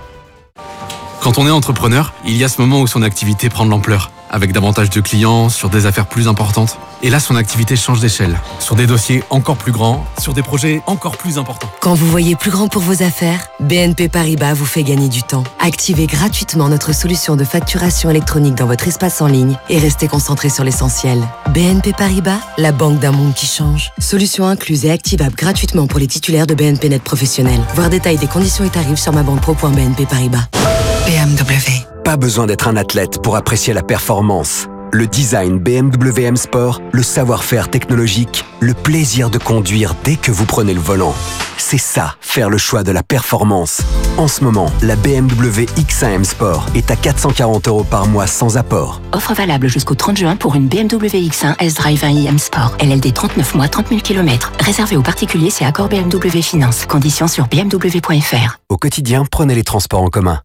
Quand on est entrepreneur, il y a ce moment où son activité prend de l'ampleur, avec davantage de clients, sur des affaires plus importantes. Et là, son activité change d'échelle, sur des dossiers encore plus grands, sur des projets encore plus importants. Quand vous voyez plus grand pour vos affaires, B N P Paribas vous fait gagner du temps. Activez gratuitement notre solution de facturation électronique dans votre espace en ligne et restez concentré sur l'essentiel. B N P Paribas, la banque d'un monde qui change. Solution incluse et activable gratuitement pour les titulaires de B N P Net professionnels. Voir détail des conditions et tarifs sur ma banque pro point b n p paribas. B M W. Pas besoin d'être un athlète pour apprécier la performance. Le design B M W M Sport, le savoir-faire technologique, le plaisir de conduire dès que vous prenez le volant. C'est ça, faire le choix de la performance. En ce moment, la B M W X un M Sport est à quatre cent quarante euros par mois sans apport. Offre valable jusqu'au trente juin pour une B M W X un S-Drive un i M Sport. L L D trente-neuf mois, trente mille kilomètres. Réservé aux particuliers, c'est accord B M W Finance. Conditions sur b m w point f r. Au quotidien, prenez les transports en commun.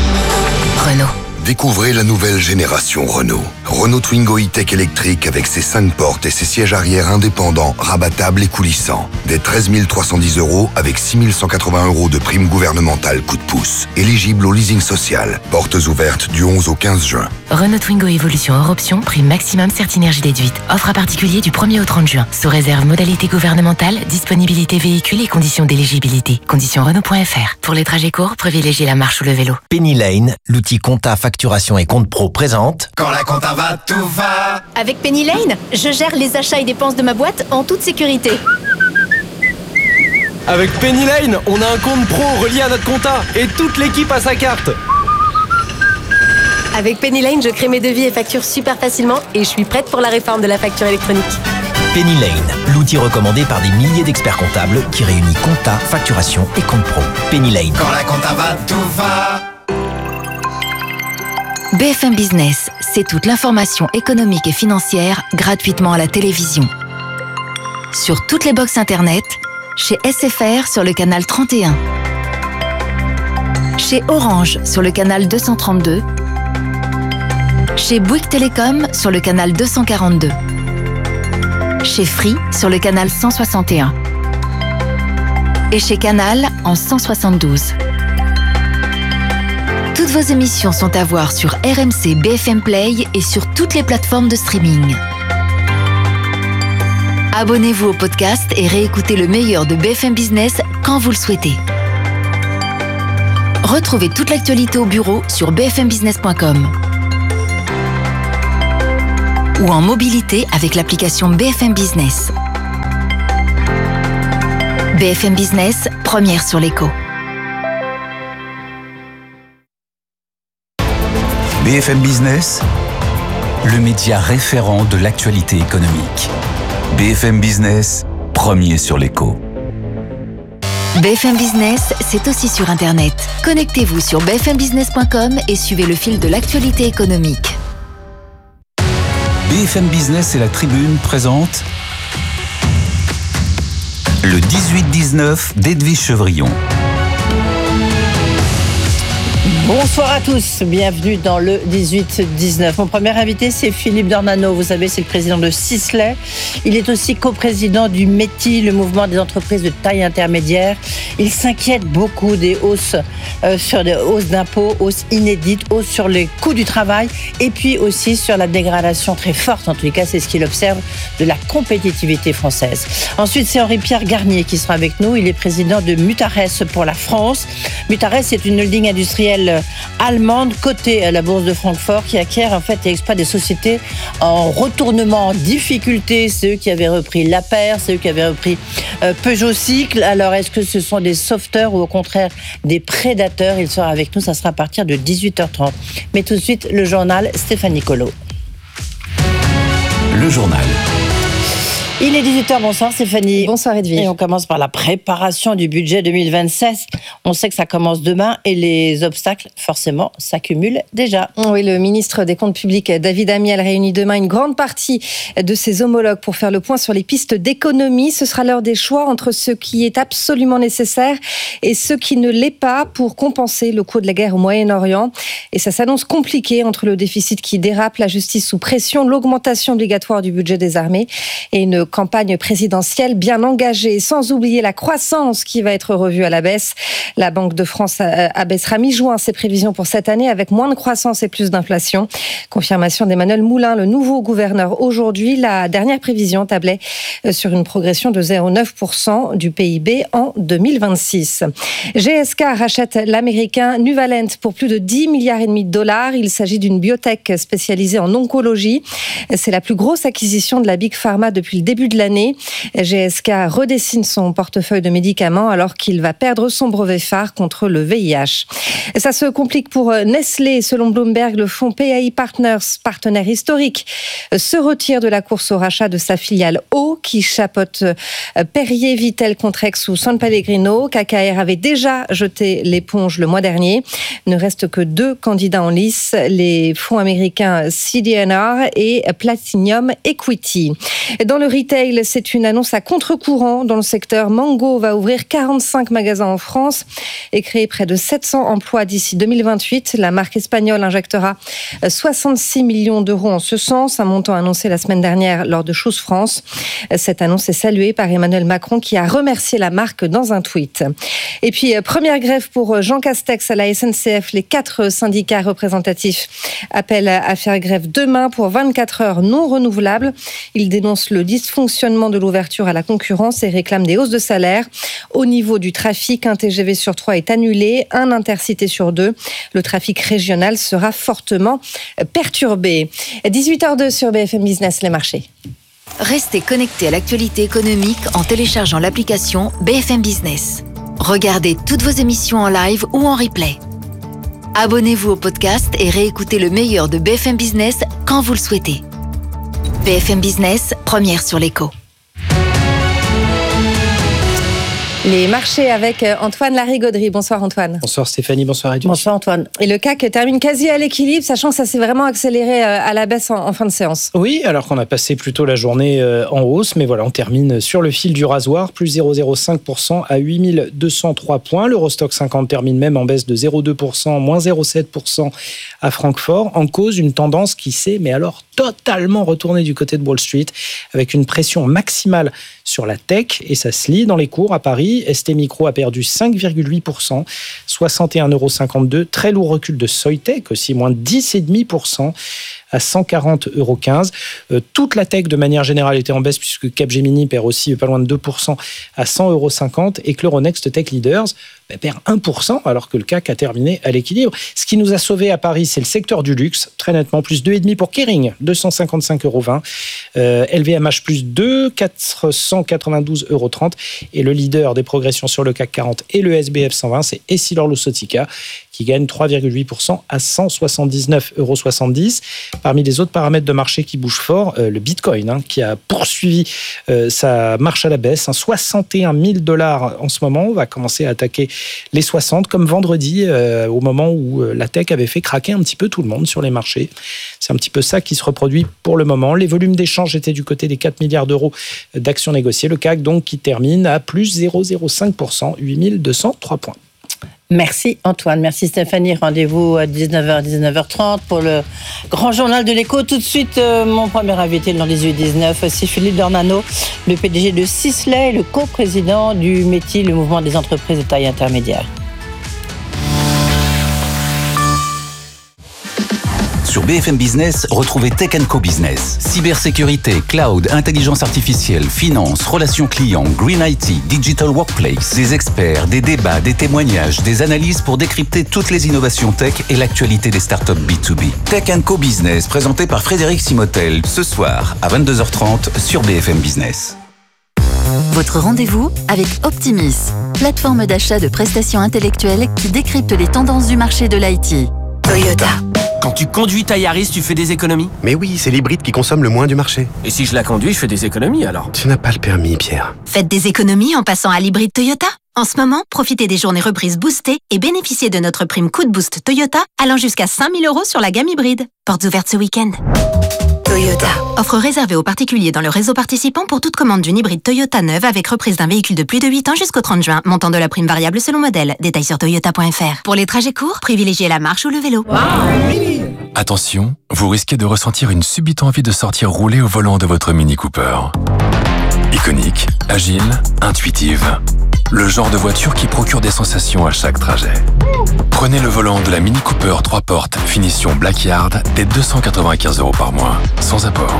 Renault. Découvrez la nouvelle génération Renault. Renault Twingo E-Tech électrique avec ses cinq portes et ses sièges arrière indépendants, rabattables et coulissants. Dès treize mille trois cent dix euros avec six mille cent quatre-vingts euros de prime gouvernementale coup de pouce. Éligible au leasing social. Portes ouvertes du onze au quinze juin. Renault Twingo Evolution hors option, prime maximum Certinergie déduite. Offre à particulier du premier au trente juin. Sous réserve modalité gouvernementale, disponibilité véhicule et conditions d'éligibilité. Conditions Renault point f r. Pour les trajets courts, privilégiez la marche ou le vélo. Penny Lane, l'outil compta, facturation et compte pro présente. Quand la compta va, tout va. Avec Penny Lane, je gère les achats et dépenses de ma boîte en toute sécurité. Avec Penny Lane, on a un compte pro relié à notre compta et toute l'équipe a sa carte. Avec Penny Lane, je crée mes devis et factures super facilement et je suis prête pour la réforme de la facture électronique. Penny Lane, l'outil recommandé par des milliers d'experts comptables qui réunit compta, facturation et compte pro. Penny Lane. Quand la compta va, tout va. B B F M Business, c'est toute l'information économique et financière gratuitement à la télévision. Sur toutes les box internet, chez S F R sur le canal trente et un, chez Orange sur le canal deux cent trente-deux, chez Bouygues Télécom sur le canal deux cent quarante-deux, chez Free sur le canal cent soixante et un et chez Canal en cent soixante-douze. Toutes vos émissions sont à voir sur R M C B F M Play et sur toutes les plateformes de streaming. Abonnez-vous au podcast et réécoutez le meilleur de B F M Business quand vous le souhaitez. Retrouvez toute l'actualité au bureau sur b f m business point com ou en mobilité avec l'application B F M Business. B F M Business, première sur l'écho. B F M Business, le média référent de l'actualité économique. B F M Business, premier sur l'écho. B F M Business, c'est aussi sur Internet. Connectez-vous sur b f m business point com et suivez le fil de l'actualité économique. B F M Business et la Tribune présentent le dix-huit dix-neuf d'Edwige Chevrillon. Bonsoir à tous, bienvenue dans le dix-huit dix-neuf. Mon premier invité, c'est Philippe Dornano. Vous savez, c'est le président de Sisley. Il est aussi coprésident du M E T I, le mouvement des entreprises de taille intermédiaire. Il s'inquiète beaucoup des hausses, euh, sur des hausses d'impôts, hausses inédites, hausses sur les coûts du travail et puis aussi sur la dégradation très forte, en tous les cas, c'est ce qu'il observe, de la compétitivité française. Ensuite, c'est Henri-Pierre Garnier qui sera avec nous. Il est président de Mutares pour la France. Mutares, c'est une holding industrielle allemande cotée à la bourse de Francfort qui acquiert en fait et exploite des sociétés en retournement, en difficulté, ceux qui avaient repris l'Aper, ceux qui avaient repris euh, Peugeot Cycle. Alors est-ce que ce sont des sauveteurs ou au contraire des prédateurs? Il sera avec nous, ça sera à partir de dix-huit heures trente. Mais tout de suite, le journal Stéphanie Colo. Le journal. Il est dix-huit heures, bonsoir Stéphanie. Bonsoir Edwige. Et on commence par la préparation du budget deux mille vingt-seize. On sait que ça commence demain et les obstacles, forcément, s'accumulent déjà. Oui, le ministre des Comptes publics, David Amiel, réunit demain une grande partie de ses homologues pour faire le point sur les pistes d'économie. Ce sera l'heure des choix entre ce qui est absolument nécessaire et ce qui ne l'est pas pour compenser le coût de la guerre au Moyen-Orient. Et ça s'annonce compliqué entre le déficit qui dérape, la justice sous pression, l'augmentation obligatoire du budget des armées et une campagne présidentielle bien engagée, sans oublier la croissance qui va être revue à la baisse. La Banque de France abaissera mi-juin ses prévisions pour cette année avec moins de croissance et plus d'inflation. Confirmation d'Emmanuel Moulin, le nouveau gouverneur aujourd'hui. La dernière prévision tablait sur une progression de zéro virgule neuf pour cent du P I B en deux mille vingt-six. G S K rachète l'américain Nuvalent pour plus de dix milliards et demi de dollars. Il s'agit d'une biotech spécialisée en oncologie. C'est la plus grosse acquisition de la Big Pharma depuis le début de l'année. G S K redessine son portefeuille de médicaments alors qu'il va perdre son brevet phare contre le V I H. Ça se complique pour Nestlé. Selon Bloomberg, le fonds P A I Partners, partenaire historique, se retire de la course au rachat de sa filiale Eau qui chapeaute Perrier, Vittel, Contrex ou San Pellegrino. K K R avait déjà jeté l'éponge le mois dernier. Il ne reste que deux candidats en lice, les fonds américains C D N R et Platinum Equity. Dans le retail, c'est une annonce à contre-courant dans le secteur. Mango va ouvrir quarante-cinq magasins en France et créer près de sept cents emplois d'ici deux mille vingt-huit. La marque espagnole injectera soixante-six millions d'euros en ce sens, un montant annoncé la semaine dernière lors de Chose France. Cette annonce est saluée par Emmanuel Macron qui a remercié la marque dans un tweet. Et puis, première grève pour Jean Castex à la S N C F. Les quatre syndicats représentatifs appellent à faire grève demain pour vingt-quatre heures non renouvelables. Ils dénoncent le dysfonctionnement de l'ouverture à la concurrence et réclament des hausses de salaire. Au niveau du trafic, un T G V sur trois est annulé, un Intercité sur deux. Le trafic régional sera fortement perturbé. dix-huit heures deux sur B F M Business, les marchés. Restez connectés à l'actualité économique en téléchargeant l'application B F M Business. Regardez toutes vos émissions en live ou en replay. Abonnez-vous au podcast et réécoutez le meilleur de B F M Business quand vous le souhaitez. B F M Business, première sur l'écho. Les marchés avec Antoine Larigauderie. Bonsoir Antoine. Bonsoir Stéphanie, bonsoir Edwige. Bonsoir Antoine. Et le C A C termine quasi à l'équilibre, sachant que ça s'est vraiment accéléré à la baisse en fin de séance. Oui, alors qu'on a passé plutôt la journée en hausse, mais voilà, on termine sur le fil du rasoir, plus zéro virgule zéro cinq pour cent à huit mille deux cent trois points. L'Eurostock cinquante termine même en baisse de zéro virgule deux pour cent, moins zéro virgule sept pour cent à Francfort, en cause une tendance qui s'est, mais alors totalement retournée du côté de Wall Street, avec une pression maximale sur la tech, et ça se lit dans les cours à Paris. S T Micro a perdu cinq virgule huit pour cent, soixante et un euros cinquante-deux. Très lourd recul de Soitec, aussi moins de dix virgule cinq pour cent à cent quarante euros quinze. Euh, toute la tech, de manière générale, était en baisse, puisque Capgemini perd aussi pas loin de deux pour cent à cent euros cinquante, et que l'Euronext Tech Leaders bah, perd un pour cent, alors que le C A C a terminé à l'équilibre. Ce qui nous a sauvés à Paris, c'est le secteur du luxe, très nettement, plus deux virgule cinq pour cent pour Kering, deux cent cinquante-cinq euros vingt. Euh, L V M H plus deux, quatre cent quatre-vingt-douze euros trente. Et le leader des progressions sur le C A C quarante et le S B F cent vingt, c'est Essilor-Luxottica, qui gagne trois virgule huit pour cent à cent soixante-dix-neuf euros soixante-dix. Parmi les autres paramètres de marché qui bougent fort, euh, le Bitcoin, hein, qui a poursuivi euh, sa marche à la baisse, hein, soixante et un mille dollars en ce moment. On va commencer à attaquer les soixante, comme vendredi, euh, au moment où euh, la tech avait fait craquer un petit peu tout le monde sur les marchés. C'est un petit peu ça qui se reproduit pour le moment. Les volumes d'échange étaient du côté des quatre milliards d'euros d'actions négociées. Le C A C, donc, qui termine à plus zéro virgule zéro cinq pour cent, huit mille deux cent trois points. Merci Antoine, merci Stéphanie. Rendez-vous à dix-neuf heures, dix-neuf heures trente pour le grand journal de l'écho. Tout de suite, euh, mon premier invité dans dix-huit dix-neuf, c'est Philippe Dornano, le P D G de Sisley, le coprésident du M E T I, le mouvement des entreprises de taille intermédiaire. Sur B F M Business, retrouvez Tech and Co Business. Cybersécurité, cloud, intelligence artificielle, finance, relations clients, green I T, digital workplace. Des experts, des débats, des témoignages, des analyses pour décrypter toutes les innovations tech et l'actualité des startups B deux B. Tech and Co Business, présenté par Frédéric Simotel, ce soir à vingt-deux heures trente sur B F M Business. Votre rendez-vous avec Optimis, plateforme d'achat de prestations intellectuelles qui décrypte les tendances du marché de l'I T. Toyota. Quand tu conduis ta Yaris, tu fais des économies? Mais oui, c'est l'hybride qui consomme le moins du marché. Et si je la conduis, je fais des économies alors? Tu n'as pas le permis, Pierre. Faites des économies en passant à l'hybride Toyota. En ce moment, profitez des journées reprises boostées et bénéficiez de notre prime coup de boost Toyota allant jusqu'à cinq mille euros sur la gamme hybride. Portes ouvertes ce week-end. Toyota. Offre réservée aux particuliers dans le réseau participant pour toute commande d'une hybride Toyota neuve avec reprise d'un véhicule de plus de huit ans jusqu'au trente juin. Montant de la prime variable selon modèle. Détails sur toyota point f r. Pour les trajets courts, privilégiez la marche ou le vélo. Wow. Attention, vous risquez de ressentir une subite envie de sortir rouler au volant de votre Mini Cooper. Iconique, agile, intuitive. Le genre de voiture qui procure des sensations à chaque trajet. Prenez le volant de la Mini Cooper trois portes, finition Black Yard, dès deux cent quatre-vingt-quinze euros par mois, sans apport.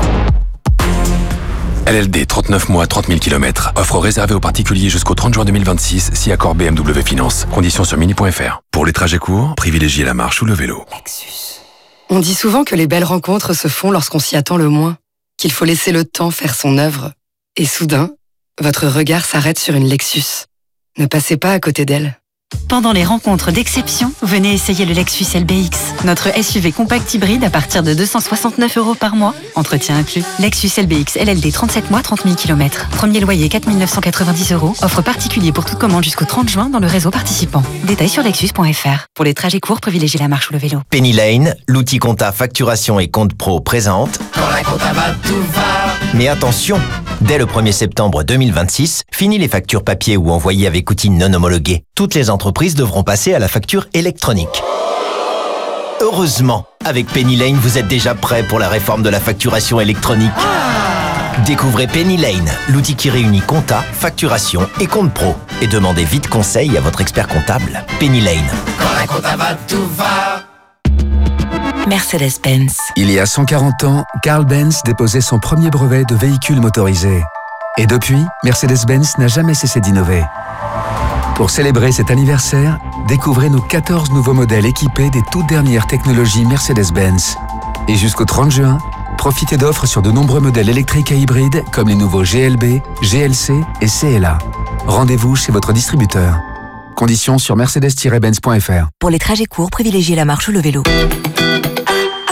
L L D, trente-neuf mois, trente mille kilomètres. Offre réservée aux particuliers jusqu'au trente juin deux mille vingt-six, si accord B M W Finance. Conditions sur mini point f r. Pour les trajets courts, privilégiez la marche ou le vélo. Lexus. On dit souvent que les belles rencontres se font lorsqu'on s'y attend le moins, qu'il faut laisser le temps faire son œuvre. Et soudain, votre regard s'arrête sur une Lexus. Ne passez pas à côté d'elle. Pendant les rencontres d'exception, venez essayer le Lexus L B X, notre S U V compact hybride à partir de deux cent soixante-neuf euros par mois, entretien inclus. Lexus L B X L L D trente-sept mois, trente mille kilomètres. Premier loyer quatre mille neuf cent quatre-vingt-dix euros. Offre particulier pour toute commande jusqu'au trente juin dans le réseau participant. Détails sur lexus point f r. Pour les trajets courts, privilégiez la marche ou le vélo. Penny Lane, l'outil compta facturation et compte pro présente. Quand la compta va, tout va. Mais attention, dès le premier septembre deux mille vingt-six, fini les factures papier ou envoyées avec outils non homologués. Toutes les entreprises devront passer à la facture électronique. Heureusement, avec Penny Lane, vous êtes déjà prêt pour la réforme de la facturation électronique. Découvrez Penny Lane, l'outil qui réunit compta, facturation et compte pro. Et demandez vite conseil à votre expert comptable. Penny Lane. Quand la compta va, tout va. Mercedes-Benz. Il y a cent quarante ans, Carl Benz déposait son premier brevet de véhicule motorisé. Et depuis, Mercedes-Benz n'a jamais cessé d'innover. Pour célébrer cet anniversaire, découvrez nos quatorze nouveaux modèles équipés des toutes dernières technologies Mercedes-Benz. Et jusqu'au trente juin, profitez d'offres sur de nombreux modèles électriques et hybrides comme les nouveaux G L B, G L C et C L A. Rendez-vous chez votre distributeur. Conditions sur mercedes tiret benz point f r. Pour les trajets courts, privilégiez la marche ou le vélo.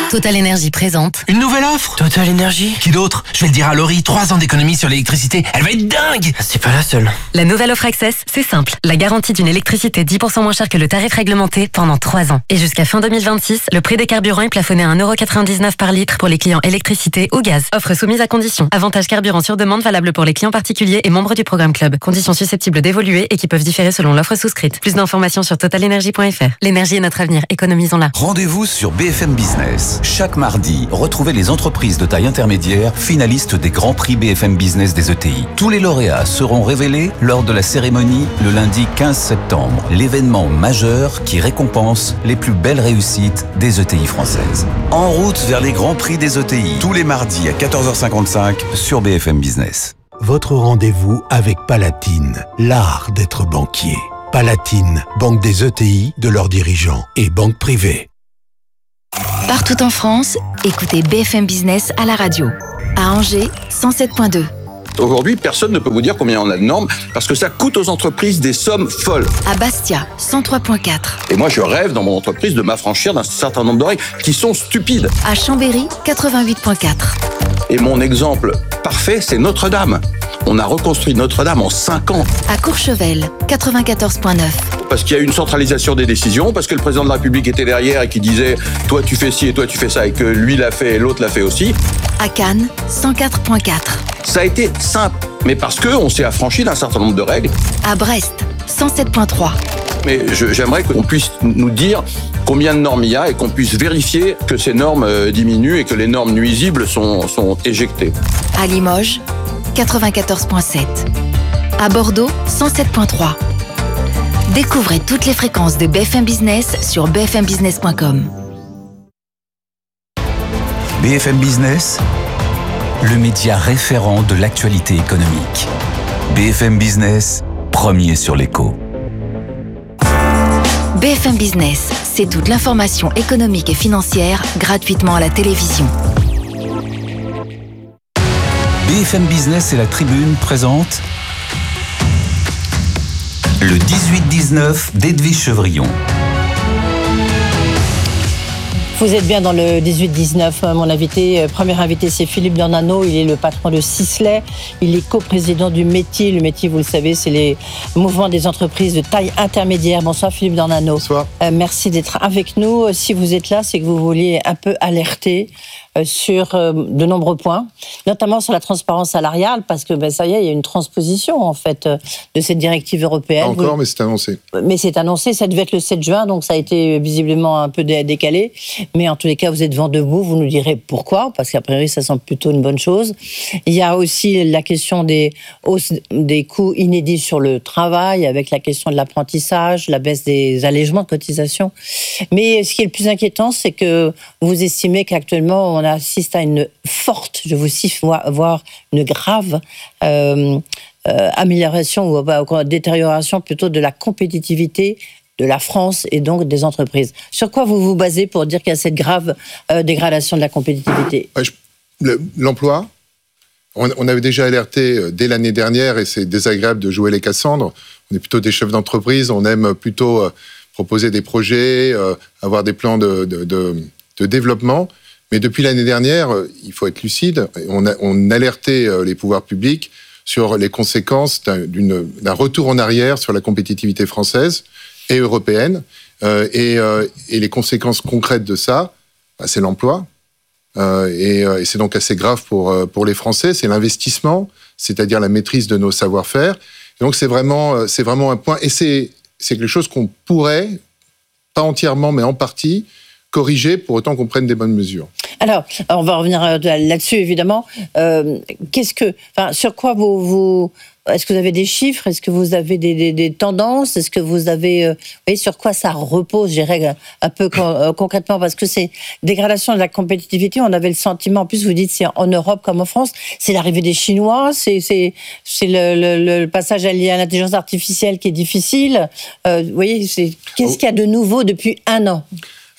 Total Energy présente. Une nouvelle offre? Total Energy? Qui d'autre? Je vais le dire à Laurie, trois ans d'économie sur l'électricité, elle va être dingue! C'est pas la seule. La nouvelle offre Access, c'est simple. La garantie d'une électricité dix pour cent moins chère que le tarif réglementé pendant trois ans. Et jusqu'à fin deux mille vingt-six, le prix des carburants est plafonné à un euro quatre-vingt-dix-neuf par litre pour les clients électricité ou gaz. Offre soumise à conditions. Avantage carburant sur demande valable pour les clients particuliers et membres du programme Club. Conditions susceptibles d'évoluer et qui peuvent différer selon l'offre souscrite. Plus d'informations sur total energy point f r. L'énergie est notre avenir, économisons-la. Rendez-vous sur B F M Business. Chaque mardi, retrouvez les entreprises de taille intermédiaire finalistes des grands prix B F M Business des E T I. Tous les lauréats seront révélés lors de la cérémonie le lundi quinze septembre. L'événement majeur qui récompense les plus belles réussites des E T I françaises. En route vers les grands prix des E T I. Tous les mardis à quatorze heures cinquante-cinq sur B F M Business. Votre rendez-vous avec Palatine, l'art d'être banquier. Palatine, banque des E T I, de leurs dirigeants et banque privée. Partout en France, écoutez B F M Business à la radio. À Angers, cent sept virgule deux. Aujourd'hui, personne ne peut vous dire combien on a de normes parce que ça coûte aux entreprises des sommes folles. À Bastia, cent trois virgule quatre. Et moi, je rêve dans mon entreprise de m'affranchir d'un certain nombre de règles qui sont stupides. À Chambéry, quatre-vingt-huit virgule quatre. Et mon exemple parfait, c'est Notre-Dame. On a reconstruit Notre-Dame en cinq ans. À Courchevel, quatre-vingt-quatorze virgule neuf. Parce qu'il y a eu une centralisation des décisions, parce que le président de la République était derrière et qui disait « toi tu fais ci et toi tu fais ça » et que lui l'a fait et l'autre l'a fait aussi. À Cannes, cent quatre virgule quatre. Ça a été simple, mais parce qu'on s'est affranchi d'un certain nombre de règles. À Brest, cent sept virgule trois. Mais je, j'aimerais qu'on puisse nous dire combien de normes il y a et qu'on puisse vérifier que ces normes euh, diminuent et que les normes nuisibles sont, sont éjectées. À Limoges, quatre-vingt-quatorze virgule sept. À Bordeaux, cent sept virgule trois. Découvrez toutes les fréquences de B F M Business sur b f m business point com. B F M Business, le média référent de l'actualité économique. B F M Business, premier sur l'écho. B F M Business, c'est toute l'information économique et financière gratuitement à la télévision. B F M Business et la Tribune présentent le dix-huit dix-neuf d'Edwige Chevrillon. Vous êtes bien dans le dix-huit dix-neuf. Mon invité, premier invité, c'est Philippe Dornano. Il est le patron de Sisley. Il est coprésident du Métier. Le Métier, vous le savez, c'est les mouvements des entreprises de taille intermédiaire. Bonsoir Philippe Dornano. Bonsoir. Euh, merci d'être avec nous. Si vous êtes là, c'est que vous vouliez un peu alerter euh, sur euh, de nombreux points, notamment sur la transparence salariale, parce que ben, ça y est, il y a une transposition en fait euh, de cette directive européenne. Pas encore, vous... mais c'est annoncé. Mais c'est annoncé, ça devait être le sept juin, donc ça a été visiblement un peu dé- décalé. Mais en tous les cas, vous êtes vent debout, vous nous direz pourquoi, parce qu'a priori, ça semble plutôt une bonne chose. Il y a aussi la question des hausses des coûts inédits sur le travail, avec la question de l'apprentissage, la baisse des allègements de cotisations. Mais ce qui est le plus inquiétant, c'est que vous estimez qu'actuellement, on assiste à une forte, je vous cite, voire une grave euh, euh, amélioration ou euh, détérioration plutôt de la compétitivité de la France et donc des entreprises. Sur quoi vous vous basez pour dire qu'il y a cette grave euh, dégradation de la compétitivité ? Ouais, je, le, L'emploi, on, on avait déjà alerté dès l'année dernière, et c'est désagréable de jouer les Cassandres. On est plutôt des chefs d'entreprise, on aime plutôt euh, proposer des projets, euh, avoir des plans de, de, de, de développement. Mais depuis l'année dernière, euh, il faut être lucide, on, a, on alertait euh, les pouvoirs publics sur les conséquences d'un, d'une, d'un retour en arrière sur la compétitivité française et européenne, euh, et, euh, et les conséquences concrètes de ça, bah, c'est l'emploi, euh, et, euh, et c'est donc assez grave pour, euh, pour les Français, c'est l'investissement, c'est-à-dire la maîtrise de nos savoir-faire, et donc c'est vraiment, c'est vraiment un point, et c'est, c'est quelque chose qu'on pourrait, pas entièrement, mais en partie, corriger pour autant qu'on prenne des bonnes mesures. Alors, on va revenir là-dessus, évidemment. Euh, qu'est-ce que, enfin, sur quoi vous, vous, est-ce que vous avez des chiffres ? Est-ce que vous avez des, des, des tendances ? Est-ce que vous avez, euh, vous voyez, sur quoi ça repose, je dirais, un peu con, euh, concrètement ? Parce que c'est dégradation de la compétitivité. On avait le sentiment, en plus, vous dites, c'est en Europe comme en France, c'est l'arrivée des Chinois, c'est, c'est, c'est le, le, le passage à l'intelligence artificielle qui est difficile. Euh, vous voyez, c'est, qu'est-ce qu'il y a de nouveau depuis un an ?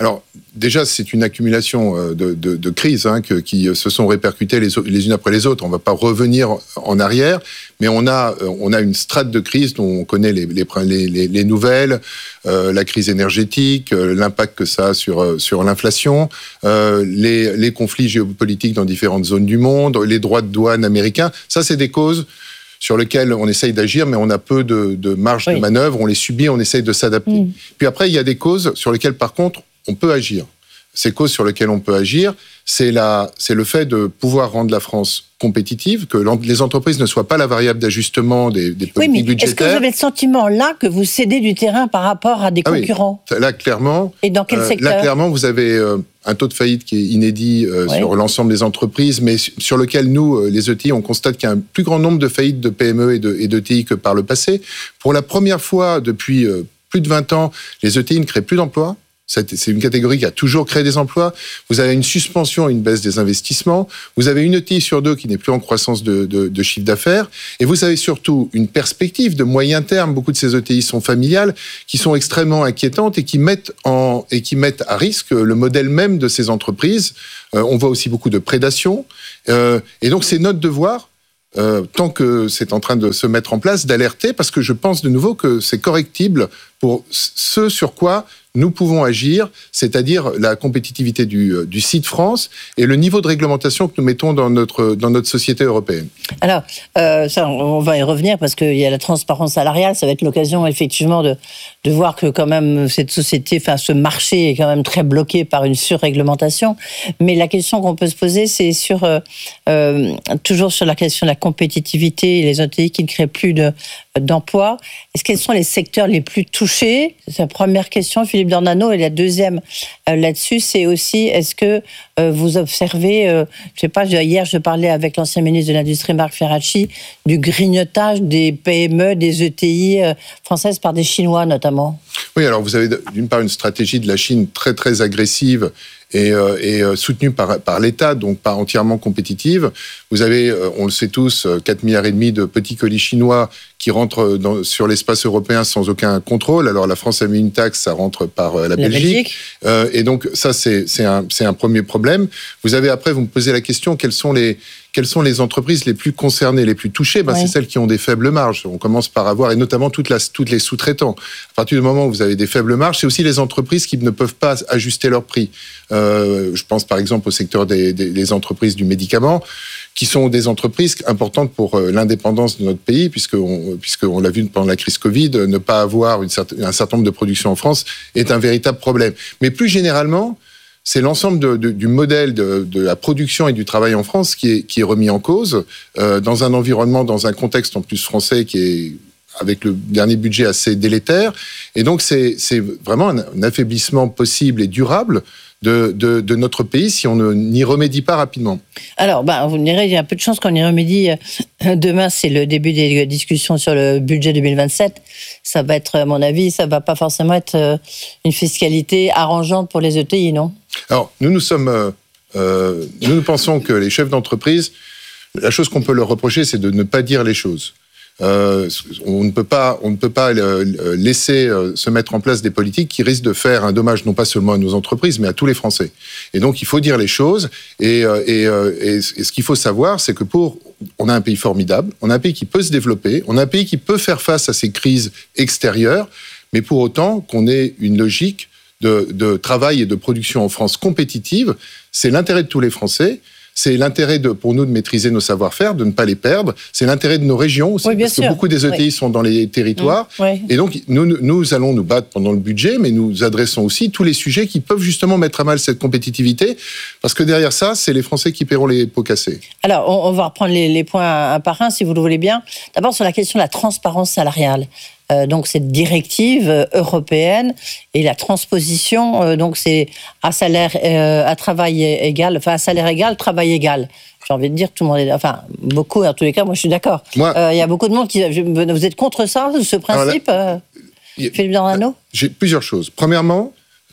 Alors, déjà, c'est une accumulation de, de, de crises hein, que, qui se sont répercutées les, les unes après les autres. On ne va pas revenir en arrière, mais on a, on a une strate de crise dont on connaît les, les, les, les nouvelles, euh, la crise énergétique, euh, l'impact que ça a sur, sur l'inflation, euh, les, les conflits géopolitiques dans différentes zones du monde, les droits de douane américains. Ça, c'est des causes sur lesquels on essaye d'agir, mais on a peu de, de marge oui. de manœuvre, on les subit, on essaye de s'adapter. Mmh. Puis après, il y a des causes sur lesquelles, par contre, on peut agir. Ces causes sur lesquelles on peut agir, c'est, la, c'est le fait de pouvoir rendre la France compétitive, que les entreprises ne soient pas la variable d'ajustement des, des politiques oui, mais budgétaires. Est-ce que vous avez le sentiment là que vous cédez du terrain par rapport à des ah concurrents oui. Là, clairement. Et dans quel euh, secteur? Là, clairement, vous avez euh, un taux de faillite qui est inédit euh, ouais. sur l'ensemble des entreprises, mais sur lequel nous, euh, les E T I, on constate qu'il y a un plus grand nombre de faillites de P M E et de, et de T I que par le passé. Pour la première fois depuis euh, plus de vingt ans, les E T I ne créent plus d'emplois. C'est une catégorie qui a toujours créé des emplois. Vous avez une suspension, une baisse des investissements. Vous avez une E T I sur deux qui n'est plus en croissance de, de, de chiffre d'affaires. Et vous avez surtout une perspective de moyen terme. Beaucoup de ces E T I sont familiales, qui sont extrêmement inquiétantes et qui mettent, en, et qui mettent à risque le modèle même de ces entreprises. Euh, on voit aussi beaucoup de prédation. Euh, et donc, c'est notre devoir, Euh, tant que c'est en train de se mettre en place, d'alerter, parce que je pense de nouveau que c'est correctible pour ce sur quoi nous pouvons agir, c'est-à-dire la compétitivité du, du site France et le niveau de réglementation que nous mettons dans notre, dans notre société européenne. Alors, euh, ça, on va y revenir parce qu'il y a la transparence salariale, ça va être l'occasion effectivement de, de voir que quand même cette société, enfin ce marché est quand même très bloqué par une surréglementation. Mais la question qu'on peut se poser, c'est sur euh, euh, toujours sur la question de la compétitivité et les E T I qui ne créent plus de, d'emplois. Est-ce quels sont les secteurs les plus touchés? C'est la première question, Philippe Dornano. Et la deuxième euh, là-dessus, c'est aussi, est-ce que euh, vous observez, euh, je sais pas, hier je parlais avec l'ancien ministre de l'Industrie, Marc Ferracci, du grignotage des P M E, des E T I euh, françaises par des Chinois notamment? Oui, alors vous avez d'une part une stratégie de la Chine très très agressive et, euh, et euh, soutenue par, par l'État, donc pas entièrement compétitive. Vous avez, euh, on le sait tous, quatre milliards et demi de petits colis chinois qui rentrent dans, sur l'espace européen sans aucun contrôle. Alors la France a mis une taxe, ça rentre par euh, la, la Belgique. Belgique. Euh, et donc ça, c'est, c'est, un, c'est un premier problème. Vous avez après, vous me posez la question, quelles sont les... Quelles sont les entreprises les plus concernées, les plus touchées? Ben, ouais. C'est celles qui ont des faibles marges. On commence par avoir, et notamment toutes, la, toutes les sous-traitants. À partir du moment où vous avez des faibles marges, c'est aussi les entreprises qui ne peuvent pas ajuster leurs prix. Euh, je pense par exemple au secteur des, des, des entreprises du médicament, qui sont des entreprises importantes pour l'indépendance de notre pays, puisqu'on puisqu'on l'a vu pendant la crise Covid, ne pas avoir une certaine, un certain nombre de productions en France est un véritable problème. Mais plus généralement, c'est l'ensemble de, de, du modèle de, de la production et du travail en France qui est, qui est remis en cause, euh, dans un environnement, dans un contexte en plus français qui est, avec le dernier budget, assez délétère. Et donc, c'est, c'est vraiment un, un affaiblissement possible et durable de, de, de notre pays si on n'y remédie pas rapidement. Alors, ben, vous me direz, il y a un peu de chance qu'on y remédie. Demain, c'est le début des discussions sur le budget deux mille vingt-sept. Ça va être, à mon avis, ça va pas forcément être une fiscalité arrangeante pour les E T I, non? Alors, nous, nous sommes, euh, euh, nous, nous pensons que les chefs d'entreprise, la chose qu'on peut leur reprocher, c'est de ne pas dire les choses. Euh, on ne peut pas, on ne peut pas laisser se mettre en place des politiques qui risquent de faire un dommage non pas seulement à nos entreprises, mais à tous les Français. Et donc, il faut dire les choses. Et, et, et, et ce qu'il faut savoir, c'est que pour, on a un pays formidable, on a un pays qui peut se développer, on a un pays qui peut faire face à ces crises extérieures, mais pour autant qu'on ait une logique de, de travail et de production en France compétitive. C'est l'intérêt de tous les Français. C'est l'intérêt de, pour nous de maîtriser nos savoir-faire, de ne pas les perdre. C'est l'intérêt de nos régions aussi, oui, parce sûr. que beaucoup des E T I oui. sont dans les territoires. Mmh, oui. Et donc, nous, nous allons nous battre pendant le budget, mais nous adressons aussi tous les sujets qui peuvent justement mettre à mal cette compétitivité, parce que derrière ça, c'est les Français qui paieront les pots cassés. Alors, on, on va reprendre les, les points un par un, si vous le voulez bien. D'abord, sur la question de la transparence salariale. Euh, donc cette directive euh, européenne et la transposition, euh, donc c'est à salaire, euh, à travail égal, enfin à salaire égal, travail égal. J'ai envie de dire tout le monde est, enfin beaucoup en tous les cas, moi je suis d'accord. Il euh, y a beaucoup de monde qui, vous êtes contre ça, ce principe, là, euh, Philippe Dornano? J'ai plusieurs choses. Premièrement,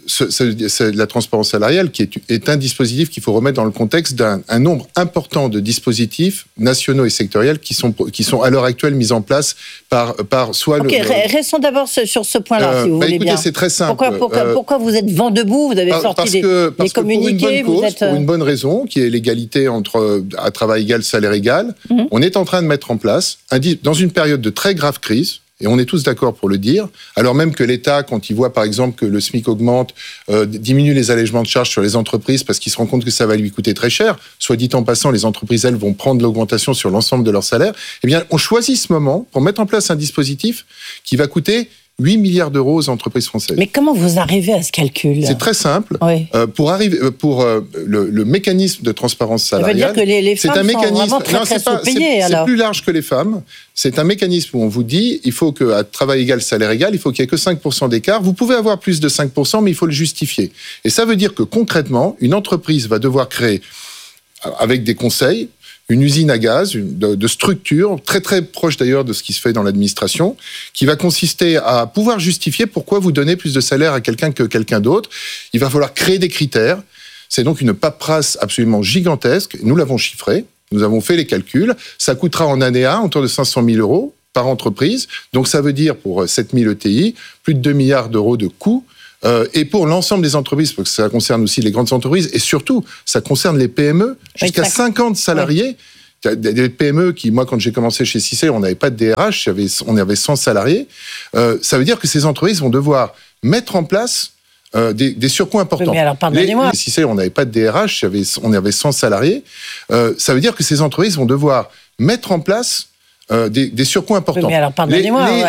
ce, ce, ce, la transparence salariale qui est, est un dispositif qu'il faut remettre dans le contexte d'un un nombre important de dispositifs nationaux et sectoriels qui sont, qui sont à l'heure actuelle mis en place par, par soit okay, le... Ok, restons d'abord sur ce point-là, euh, si vous bah voulez écoutez, bien. c'est très simple. Pourquoi, pourquoi, euh, pourquoi vous êtes vent debout? Vous avez sorti parce des, que, parce des communiqués. Pour une bonne cause, vous êtes... pour une bonne raison, qui est l'égalité entre à travail égal, salaire égal, mmh. on est en train de mettre en place, un, dans une période de très grave crise, et on est tous d'accord pour le dire, alors même que l'État, quand il voit par exemple que le SMIC augmente, euh, diminue les allègements de charges sur les entreprises parce qu'il se rend compte que ça va lui coûter très cher, soit dit en passant, les entreprises, elles, vont prendre l'augmentation sur l'ensemble de leur salaire, eh bien, on choisit ce moment pour mettre en place un dispositif qui va coûter huit milliards d'euros aux entreprises françaises. Mais comment vous arrivez à ce calcul? C'est très simple. Oui. Euh, pour arriver, pour euh, le, le mécanisme de transparence salariale, ça veut dire que les, les femmes c'est un mécanisme. Sont vraiment très, non, très c'est pas, sous-payées, c'est, c'est plus large que les femmes. C'est un mécanisme où on vous dit, il faut qu'à travail égal, salaire égal, il faut qu'il y ait que cinq pour cent d'écart. Vous pouvez avoir plus de cinq pour cent, mais il faut le justifier. Et ça veut dire que concrètement, une entreprise va devoir créer, avec des conseils, une usine à gaz, une, de, de structure, très très proche d'ailleurs de ce qui se fait dans l'administration, qui va consister à pouvoir justifier pourquoi vous donnez plus de salaire à quelqu'un que quelqu'un d'autre. Il va falloir créer des critères. C'est donc une paperasse absolument gigantesque. Nous l'avons chiffré, nous avons fait les calculs. Ça coûtera en année un autour de cinq cent mille euros par entreprise. Donc ça veut dire pour sept mille E T I, plus de deux milliards d'euros de coûts. Euh, et pour l'ensemble des entreprises, parce que ça concerne aussi les grandes entreprises, et surtout, ça concerne les P M E, jusqu'à oui, cinquante salariés. Oui. Des P M E qui, moi, quand j'ai commencé chez Cicé, on n'avait pas de D R H, on avait cent salariés. Euh, ça veut dire que ces entreprises vont devoir mettre en place euh, des, des surcoûts importants. Oui, mais alors, pardonnez-moi. Chez Cicé, on n'avait pas de D R H, on avait cent salariés. Euh, ça veut dire que ces entreprises vont devoir mettre en place Euh, des, des surcoûts importants. Oui, mais alors, pardonnez-moi. Les, les,